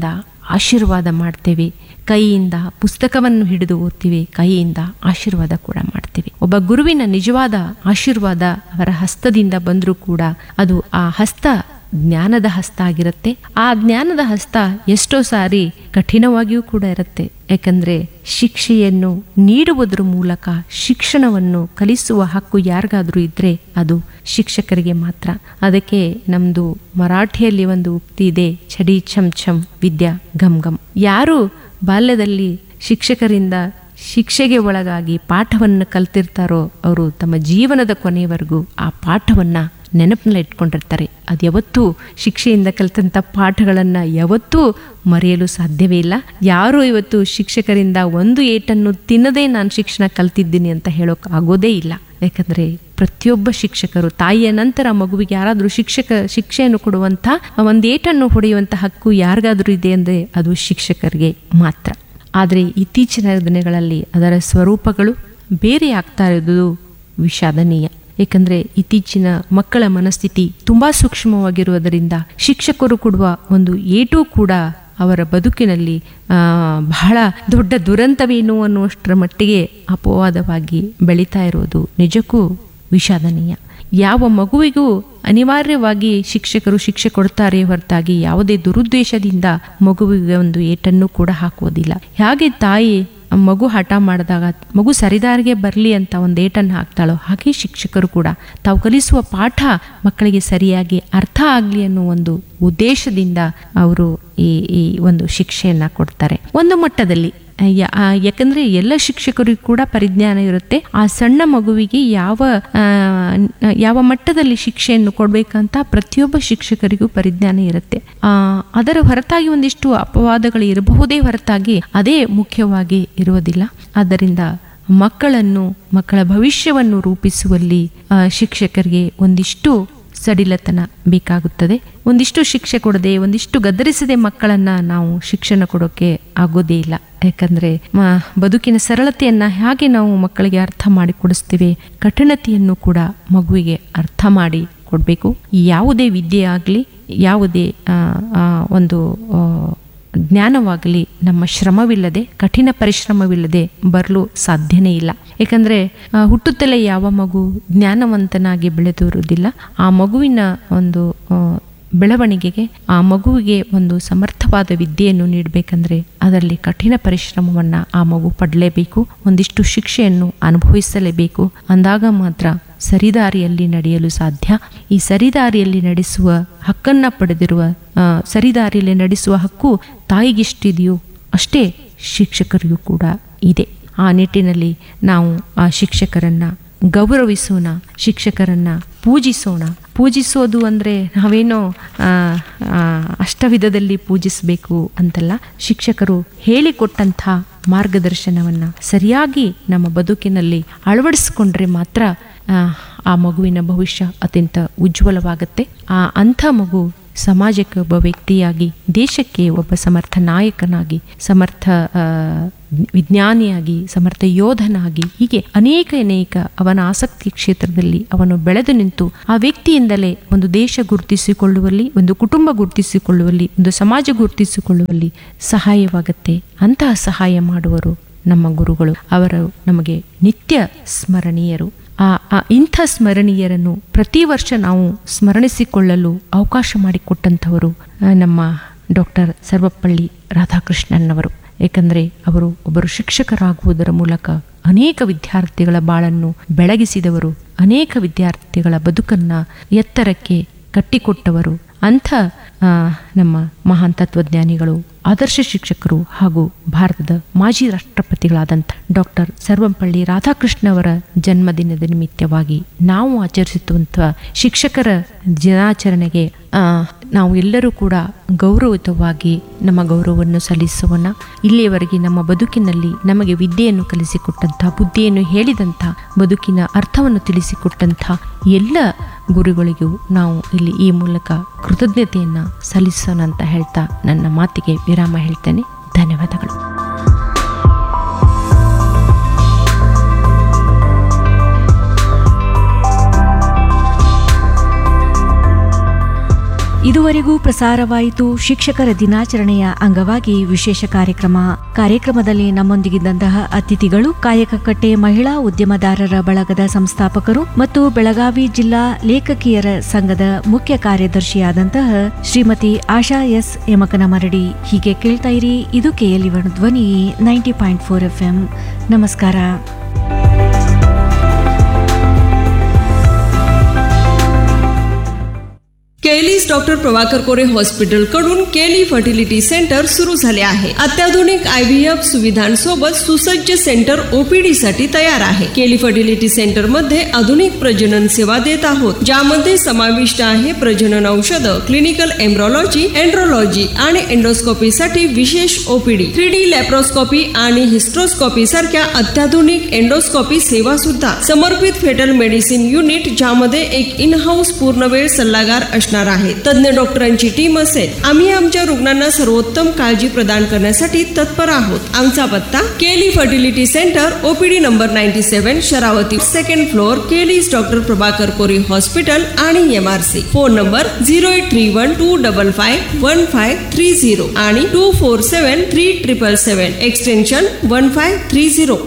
B: ಆಶೀರ್ವಾದ ಮಾಡ್ತೇವೆ, ಕೈಯಿಂದ ಪುಸ್ತಕವನ್ನು ಹಿಡಿದು ಓದ್ತೀವಿ, ಕೈಯಿಂದ ಆಶೀರ್ವಾದ ಕೂಡ ಮಾಡ್ತೀವಿ. ಒಬ್ಬ ಗುರುವಿನ ನಿಜವಾದ ಆಶೀರ್ವಾದ ಅವರ ಹಸ್ತದಿಂದ ಬಂದರೂ ಕೂಡ ಅದು ಆ ಹಸ್ತ ಜ್ಞಾನದ ಹಸ್ತ ಆಗಿರುತ್ತೆ. ಆ ಜ್ಞಾನದ ಹಸ್ತ ಎಷ್ಟೋ ಸಾರಿ ಕಠಿಣವಾಗಿಯೂ ಕೂಡ ಇರುತ್ತೆ. ಯಾಕಂದ್ರೆ ಶಿಕ್ಷೆಯನ್ನು ನೀಡುವುದರ ಮೂಲಕ ಶಿಕ್ಷಣವನ್ನು ಕಲಿಸುವ ಹಕ್ಕು ಯಾರಿಗಾದ್ರೂ ಇದ್ರೆ ಅದು ಶಿಕ್ಷಕರಿಗೆ ಮಾತ್ರ. ಅದಕ್ಕೆ ನಮ್ದು ಮರಾಠಿಯಲ್ಲಿ ಒಂದು ಉಕ್ತಿ ಇದೆ, ಛಡಿ ಛಮ್ ಛಮ್ ವಿದ್ಯಾ ಗಮ್ ಗಮ್. ಯಾರು ಬಾಲ್ಯದಲ್ಲಿ ಶಿಕ್ಷಕರಿಂದ ಶಿಕ್ಷೆಗೆ ಒಳಗಾಗಿ ಪಾಠವನ್ನು ಕಲ್ತಿರ್ತಾರೋ ಅವರು ತಮ್ಮ ಜೀವನದ ಕೊನೆಯವರೆಗೂ ಆ ಪಾಠವನ್ನ ನೆನಪಿನಲ್ಲಿ ಇಟ್ಕೊಂಡಿರ್ತಾರೆ. ಅದು ಯಾವತ್ತೂ ಶಿಕ್ಷೆಯಿಂದ ಕಲಿತಂಥ ಪಾಠಗಳನ್ನು ಯಾವತ್ತೂ ಮರೆಯಲು ಸಾಧ್ಯವೇ ಇಲ್ಲ. ಯಾರು ಇವತ್ತು ಶಿಕ್ಷಕರಿಂದ ಒಂದು ಏಟನ್ನು ತಿನ್ನದೇ ನಾನು ಶಿಕ್ಷಣ ಕಲ್ತಿದ್ದೀನಿ ಅಂತ ಹೇಳೋಕೆ ಆಗೋದೇ ಇಲ್ಲ. ಯಾಕಂದರೆ ಪ್ರತಿಯೊಬ್ಬ ಶಿಕ್ಷಕರು ತಾಯಿಯ ನಂತರ ಮಗುವಿಗೆ ಯಾರಾದರೂ ಶಿಕ್ಷಕ ಶಿಕ್ಷೆಯನ್ನು ಕೊಡುವಂಥ ಒಂದು ಏಟನ್ನು ಹೊಡೆಯುವಂಥ ಹಕ್ಕು ಯಾರಿಗಾದರೂ ಇದೆ ಅಂದರೆ ಅದು ಶಿಕ್ಷಕರಿಗೆ ಮಾತ್ರ. ಆದರೆ ಇತ್ತೀಚಿನ ದಿನಗಳಲ್ಲಿ ಅದರ ಸ್ವರೂಪಗಳು ಬೇರೆ ಆಗ್ತಾ ಇರೋದು ವಿಷಾದನೀಯ. ಏಕೆಂದರೆ ಇತ್ತೀಚಿನ ಮಕ್ಕಳ ಮನಸ್ಥಿತಿ ತುಂಬ ಸೂಕ್ಷ್ಮವಾಗಿರುವುದರಿಂದ ಶಿಕ್ಷಕರು ಕೊಡುವ ಒಂದು ಏಟೂ ಕೂಡ ಅವರ ಬದುಕಿನಲ್ಲಿ ಬಹಳ ದೊಡ್ಡ ದುರಂತವೇನು ಅನ್ನುವಷ್ಟರ ಮಟ್ಟಿಗೆ ಅಪವಾದವಾಗಿ ಬೆಳೀತಾ ಇರೋದು ನಿಜಕ್ಕೂ ವಿಷಾದನೀಯ. ಯಾವ ಮಗುವಿಗೂ ಅನಿವಾರ್ಯವಾಗಿ ಶಿಕ್ಷಕರು ಶಿಕ್ಷೆ ಕೊಡ್ತಾರೆ ಹೊರತಾಗಿ ಯಾವುದೇ ದುರುದ್ದೇಶದಿಂದ ಮಗುವಿಗೆ ಒಂದು ಏಟನ್ನು ಕೂಡ ಹಾಕುವುದಿಲ್ಲ. ಹಾಗೆ ತಾಯಿ ಮಗು ಹಠ ಮಾಡಿದಾಗ ಮಗು ಸರಿದಾರಿಗೆ ಬರಲಿ ಅಂತ ಒಂದು ಏಟನ್ನು ಹಾಕ್ತಾಳೋ ಹಾಗೆ ಶಿಕ್ಷಕರು ಕೂಡ ತಾವು ಕಲಿಸುವ ಪಾಠ ಮಕ್ಕಳಿಗೆ ಸರಿಯಾಗಿ ಅರ್ಥ ಆಗಲಿ ಅನ್ನೋ ಒಂದು ಉದ್ದೇಶದಿಂದ ಅವರು ಈ ಈ ಒಂದು ಶಿಕ್ಷೆಯನ್ನು ಕೊಡ್ತಾರೆ. ಒಂದು ಮಟ್ಟದಲ್ಲಿ ಯಾಕಂದ್ರೆ ಎಲ್ಲ ಶಿಕ್ಷಕರಿಗೂ ಕೂಡ ಪರಿಜ್ಞಾನ ಇರುತ್ತೆ. ಆ ಸಣ್ಣ ಮಗುವಿಗೆ ಯಾವ ಯಾವ ಮಟ್ಟದಲ್ಲಿ ಶಿಕ್ಷೆಯನ್ನು ಕೊಡ್ಬೇಕಂತ ಪ್ರತಿಯೊಬ್ಬ ಶಿಕ್ಷಕರಿಗೂ ಪರಿಜ್ಞಾನ ಇರುತ್ತೆ. ಆ ಅದರ ಹೊರತಾಗಿ ಒಂದಿಷ್ಟು ಅಪವಾದಗಳು ಇರಬಹುದೇ ಹೊರತಾಗಿ ಅದೇ ಮುಖ್ಯವಾಗಿ ಇರುವುದಿಲ್ಲ. ಆದ್ದರಿಂದ ಮಕ್ಕಳನ್ನು ಮಕ್ಕಳ ಭವಿಷ್ಯವನ್ನು ರೂಪಿಸುವಲ್ಲಿ ಶಿಕ್ಷಕರಿಗೆ ಒಂದಿಷ್ಟು ಸಡಿಲತನ ಬೇಕಾಗುತ್ತದೆ. ಒಂದಿಷ್ಟು ಶಿಕ್ಷೆ ಕೊಡದೆ ಒಂದಿಷ್ಟು ಗದರಿಸದೆ ಮಕ್ಕಳನ್ನ ನಾವು ಶಿಕ್ಷಣ ಕೊಡೋಕೆ ಆಗೋದೇ ಇಲ್ಲ. ಯಾಕಂದ್ರೆ ಬದುಕಿನ ಸರಳತೆಯನ್ನ ಹೇಗೆ ನಾವು ಮಕ್ಕಳಿಗೆ ಅರ್ಥ ಮಾಡಿ ಕೊಡಿಸ್ತೀವಿ, ಕಠಿಣತೆಯನ್ನು ಕೂಡ ಮಗುವಿಗೆ ಅರ್ಥ ಮಾಡಿ ಕೊಡಬೇಕು. ಯಾವುದೇ ವಿದ್ಯೆ ಆಗಲಿ, ಯಾವುದೇ ಒಂದು ಜ್ಞಾನವಾಗಲಿ ನಮ್ಮ ಶ್ರಮವಿಲ್ಲದೆ, ಕಠಿಣ ಪರಿಶ್ರಮವಿಲ್ಲದೆ ಬರಲು ಸಾಧ್ಯನೇ ಇಲ್ಲ. ಏಕೆಂದರೆ ಹುಟ್ಟುತ್ತಲೇ ಯಾವ ಮಗು ಜ್ಞಾನವಂತನಾಗಿ ಬೆಳೆದಿರುವುದಿಲ್ಲ. ಆ ಮಗುವಿನ ಒಂದು ಬೆಳವಣಿಗೆಗೆ, ಆ ಮಗುವಿಗೆ ಒಂದು ಸಮರ್ಥವಾದ ವಿದ್ಯೆಯನ್ನು ನೀಡಬೇಕಂದ್ರೆ ಅದರಲ್ಲಿ ಕಠಿಣ ಪರಿಶ್ರಮವನ್ನು ಆ ಮಗು ಪಡಲೇಬೇಕು, ಒಂದಿಷ್ಟು ಶಿಕ್ಷೆಯನ್ನು ಅನುಭವಿಸಲೇಬೇಕು. ಅಂದಾಗ ಮಾತ್ರ ಸರಿದಾರಿಯಲ್ಲಿ ನಡೆಯಲು ಸಾಧ್ಯ. ಈ ಸರಿದಾರಿಯಲ್ಲಿ ನಡೆಸುವ ಹಕ್ಕನ್ನ ಪಡೆದಿರುವ ಸರಿದಾರಿಯಲ್ಲಿ ನಡೆಸುವ ಹಕ್ಕು ತಾಯಿಗೆಷ್ಟಿದೆಯೋ ಅಷ್ಟೇ ಶಿಕ್ಷಕರಿಗೂ ಕೂಡ ಇದೆ. ಆ ನಿಟ್ಟಿನಲ್ಲಿ ನಾವು ಆ ಶಿಕ್ಷಕರನ್ನ ಗೌರವಿಸೋಣ, ಶಿಕ್ಷಕರನ್ನ ಪೂಜಿಸೋಣ. ಪೂಜಿಸೋದು ಅಂದರೆ ನಾವೇನೋ ಅಷ್ಟವಿಧದಲ್ಲಿ ಪೂಜಿಸಬೇಕು ಅಂತಲ್ಲ. ಶಿಕ್ಷಕರು ಹೇಳಿಕೊಟ್ಟಂಥ ಮಾರ್ಗದರ್ಶನವನ್ನ ಸರಿಯಾಗಿ ನಮ್ಮ ಬದುಕಿನಲ್ಲಿ ಅಳವಡಿಸಿಕೊಂಡ್ರೆ ಮಾತ್ರ ಆ ಮಗುವಿನ ಭವಿಷ್ಯ ಅತ್ಯಂತ ಉಜ್ವಲವಾಗುತ್ತೆ. ಆ ಅಂಥ ಮಗು ಸಮಾಜಕ್ಕೆ ಒಬ್ಬ ವ್ಯಕ್ತಿಯಾಗಿ, ದೇಶಕ್ಕೆ ಒಬ್ಬ ಸಮರ್ಥ ನಾಯಕನಾಗಿ, ಸಮರ್ಥ ವಿಜ್ಞಾನಿಯಾಗಿ, ಸಮರ್ಥ ಯೋಧನಾಗಿ, ಹೀಗೆ ಅನೇಕ ಅನೇಕ ಅವನ ಆಸಕ್ತಿ ಕ್ಷೇತ್ರದಲ್ಲಿ ಅವನು ಬೆಳೆದು ನಿಂತು ಆ ವ್ಯಕ್ತಿಯಿಂದಲೇ ಒಂದು ದೇಶ ಗುರುತಿಸಿಕೊಳ್ಳುವಲ್ಲಿ, ಒಂದು ಕುಟುಂಬ ಗುರುತಿಸಿಕೊಳ್ಳುವಲ್ಲಿ, ಒಂದು ಸಮಾಜ ಗುರುತಿಸಿಕೊಳ್ಳುವಲ್ಲಿ ಸಹಾಯವಾಗುತ್ತೆ. ಅಂತಹ ಸಹಾಯ ಮಾಡುವರು ನಮ್ಮ ಗುರುಗಳು. ಅವರು ನಮಗೆ ನಿತ್ಯ ಸ್ಮರಣೀಯರು. ಆ ಇಂಥ ಸ್ಮರಣೀಯರನ್ನು ಪ್ರತಿ ವರ್ಷ ನಾವು ಸ್ಮರಣಿಸಿಕೊಳ್ಳಲು ಅವಕಾಶ ಮಾಡಿಕೊಟ್ಟಂಥವರು ನಮ್ಮ ಡಾಕ್ಟರ್ ಸರ್ವಪಳ್ಳಿ ರಾಧಾಕೃಷ್ಣನ್ನವರು. ಏಕೆಂದರೆ ಅವರು ಒಬ್ಬರು ಶಿಕ್ಷಕರಾಗುವುದರ ಮೂಲಕ ಅನೇಕ ವಿದ್ಯಾರ್ಥಿಗಳ ಬಾಳನ್ನು ಬೆಳಗಿಸಿದವರು, ಅನೇಕ ವಿದ್ಯಾರ್ಥಿಗಳ ಬದುಕನ್ನ ಎತ್ತರಕ್ಕೆ ಕಟ್ಟಿಕೊಟ್ಟವರು. ಅಂಥ ನಮ್ಮ ಮಹಾನ್ ತತ್ವಜ್ಞಾನಿಗಳು, ಆದರ್ಶ ಶಿಕ್ಷಕರು ಹಾಗೂ ಭಾರತದ ಮಾಜಿ ರಾಷ್ಟ್ರಪತಿಗಳಾದಂಥ ಡಾಕ್ಟರ್ ಸರ್ವಪಳ್ಳಿ ರಾಧಾಕೃಷ್ಣ ಅವರ ಜನ್ಮದಿನದ ನಿಮಿತ್ತವಾಗಿ ನಾವು ಆಚರಿಸುವಂಥ ಶಿಕ್ಷಕರ ದಿನಾಚರಣೆಗೆ ನಾವು ಎಲ್ಲರೂ ಕೂಡ ಗೌರವಯುತವಾಗಿ ನಮ್ಮ ಗೌರವವನ್ನು ಸಲ್ಲಿಸೋಣ. ಇಲ್ಲಿಯವರೆಗೆ ನಮ್ಮ ಬದುಕಿನಲ್ಲಿ ನಮಗೆ ವಿದ್ಯೆಯನ್ನು ಕಲಿಸಿಕೊಟ್ಟಂಥ, ಬುದ್ಧಿಯನ್ನು ಹೇಳಿದಂಥ, ಬದುಕಿನ ಅರ್ಥವನ್ನು ತಿಳಿಸಿಕೊಟ್ಟಂಥ ಎಲ್ಲ ಗುರುಗಳಿಗೂ ನಾವು ಇಲ್ಲಿ ಈ ಮೂಲಕ ಕೃತಜ್ಞತೆಯನ್ನು ಸಲ್ಲಿಸೋಣ ಅಂತ ಹೇಳ್ತಾ ನನ್ನ ಮಾತಿಗೆ ವಿರಾಮ ಹೇಳ್ತೇನೆ. ಧನ್ಯವಾದಗಳು.
A: ಇದುವರೆಗೂ ಪ್ರಸಾರವಾಯಿತು ಶಿಕ್ಷಕರ ದಿನಾಚರಣೆಯ ಅಂಗವಾಗಿ ವಿಶೇಷ ಕಾರ್ಯಕ್ರಮ. ಕಾರ್ಯಕ್ರಮದಲ್ಲಿ ನಮ್ಮೊಂದಿಗಿದ್ದಂತಹ ಅತಿಥಿಗಳು ಕಾಯಕಕಟ್ಟೆ ಮಹಿಳಾ ಉದ್ಯಮದಾರರ ಬಳಗದ ಸಂಸ್ಥಾಪಕರು ಮತ್ತು ಬೆಳಗಾವಿ ಜಿಲ್ಲಾ ಲೇಖಕಿಯರ ಸಂಘದ ಮುಖ್ಯ ಕಾರ್ಯದರ್ಶಿಯಾದಂತಹ ಶ್ರೀಮತಿ ಆಶಾ ಎಸ್ ಯಮಕನಮರಡಿ. ಹೀಗೆ ಕೇಳ್ತಾ ಇರಿ, ಇದು ಕೆಎಲ್ಇ ಧ್ವನಿ ninety point four F M. ನಮಸ್ಕಾರ.
C: केलीस डॉक्टर प्रभाकर कोरे हॉस्पिटल कडून केली फर्टिलिटी सेंटर सुरू झाले आहे. अत्याधुनिक आय व्ही एफ सुविधांसोबत सुसज्ज सेंटर ओपीडी साठी तयार आहे. केली फर्टिलिटी सेंटर मध्ये आधुनिक प्रजनन सेवा देत आहोत, ज्यामध्ये समाविष्ट आहे प्रजनन औषध, क्लिनिकल एम्ब्रोलॉजी, एंड्रोलॉजी आणि एंडोस्कोपी साठी विशेष ओपीडी, थ्री डी लॅप्रोस्कोपी आणि हिस्ट्रोस्कोपी सारख्या अत्याधुनिक एंडोस्कोपी सेवा सुद्धा, समर्पित फेटल मेडिसिन युनिट, ज्यामध्ये एक इन हाऊस पूर्णवेळ सल्लागार असणार आहे. तज्ञ डॉक्टरांची टीम असेल. आम्ही आमच्या रुग्णांना सर्वोत्तम काळजी प्रदान करण्यासाठी तत्पर आहोत. आमचा पत्ता केली fertility centre, OPD number ninety seven, Sharavati, second floor, केलीस डॉक्टर प्रभाकर कोरे हॉस्पिटल आणि MRC. Phone number zero eight three one two double five one five three zero आणि to four seven three triple seven, extension one five three zero.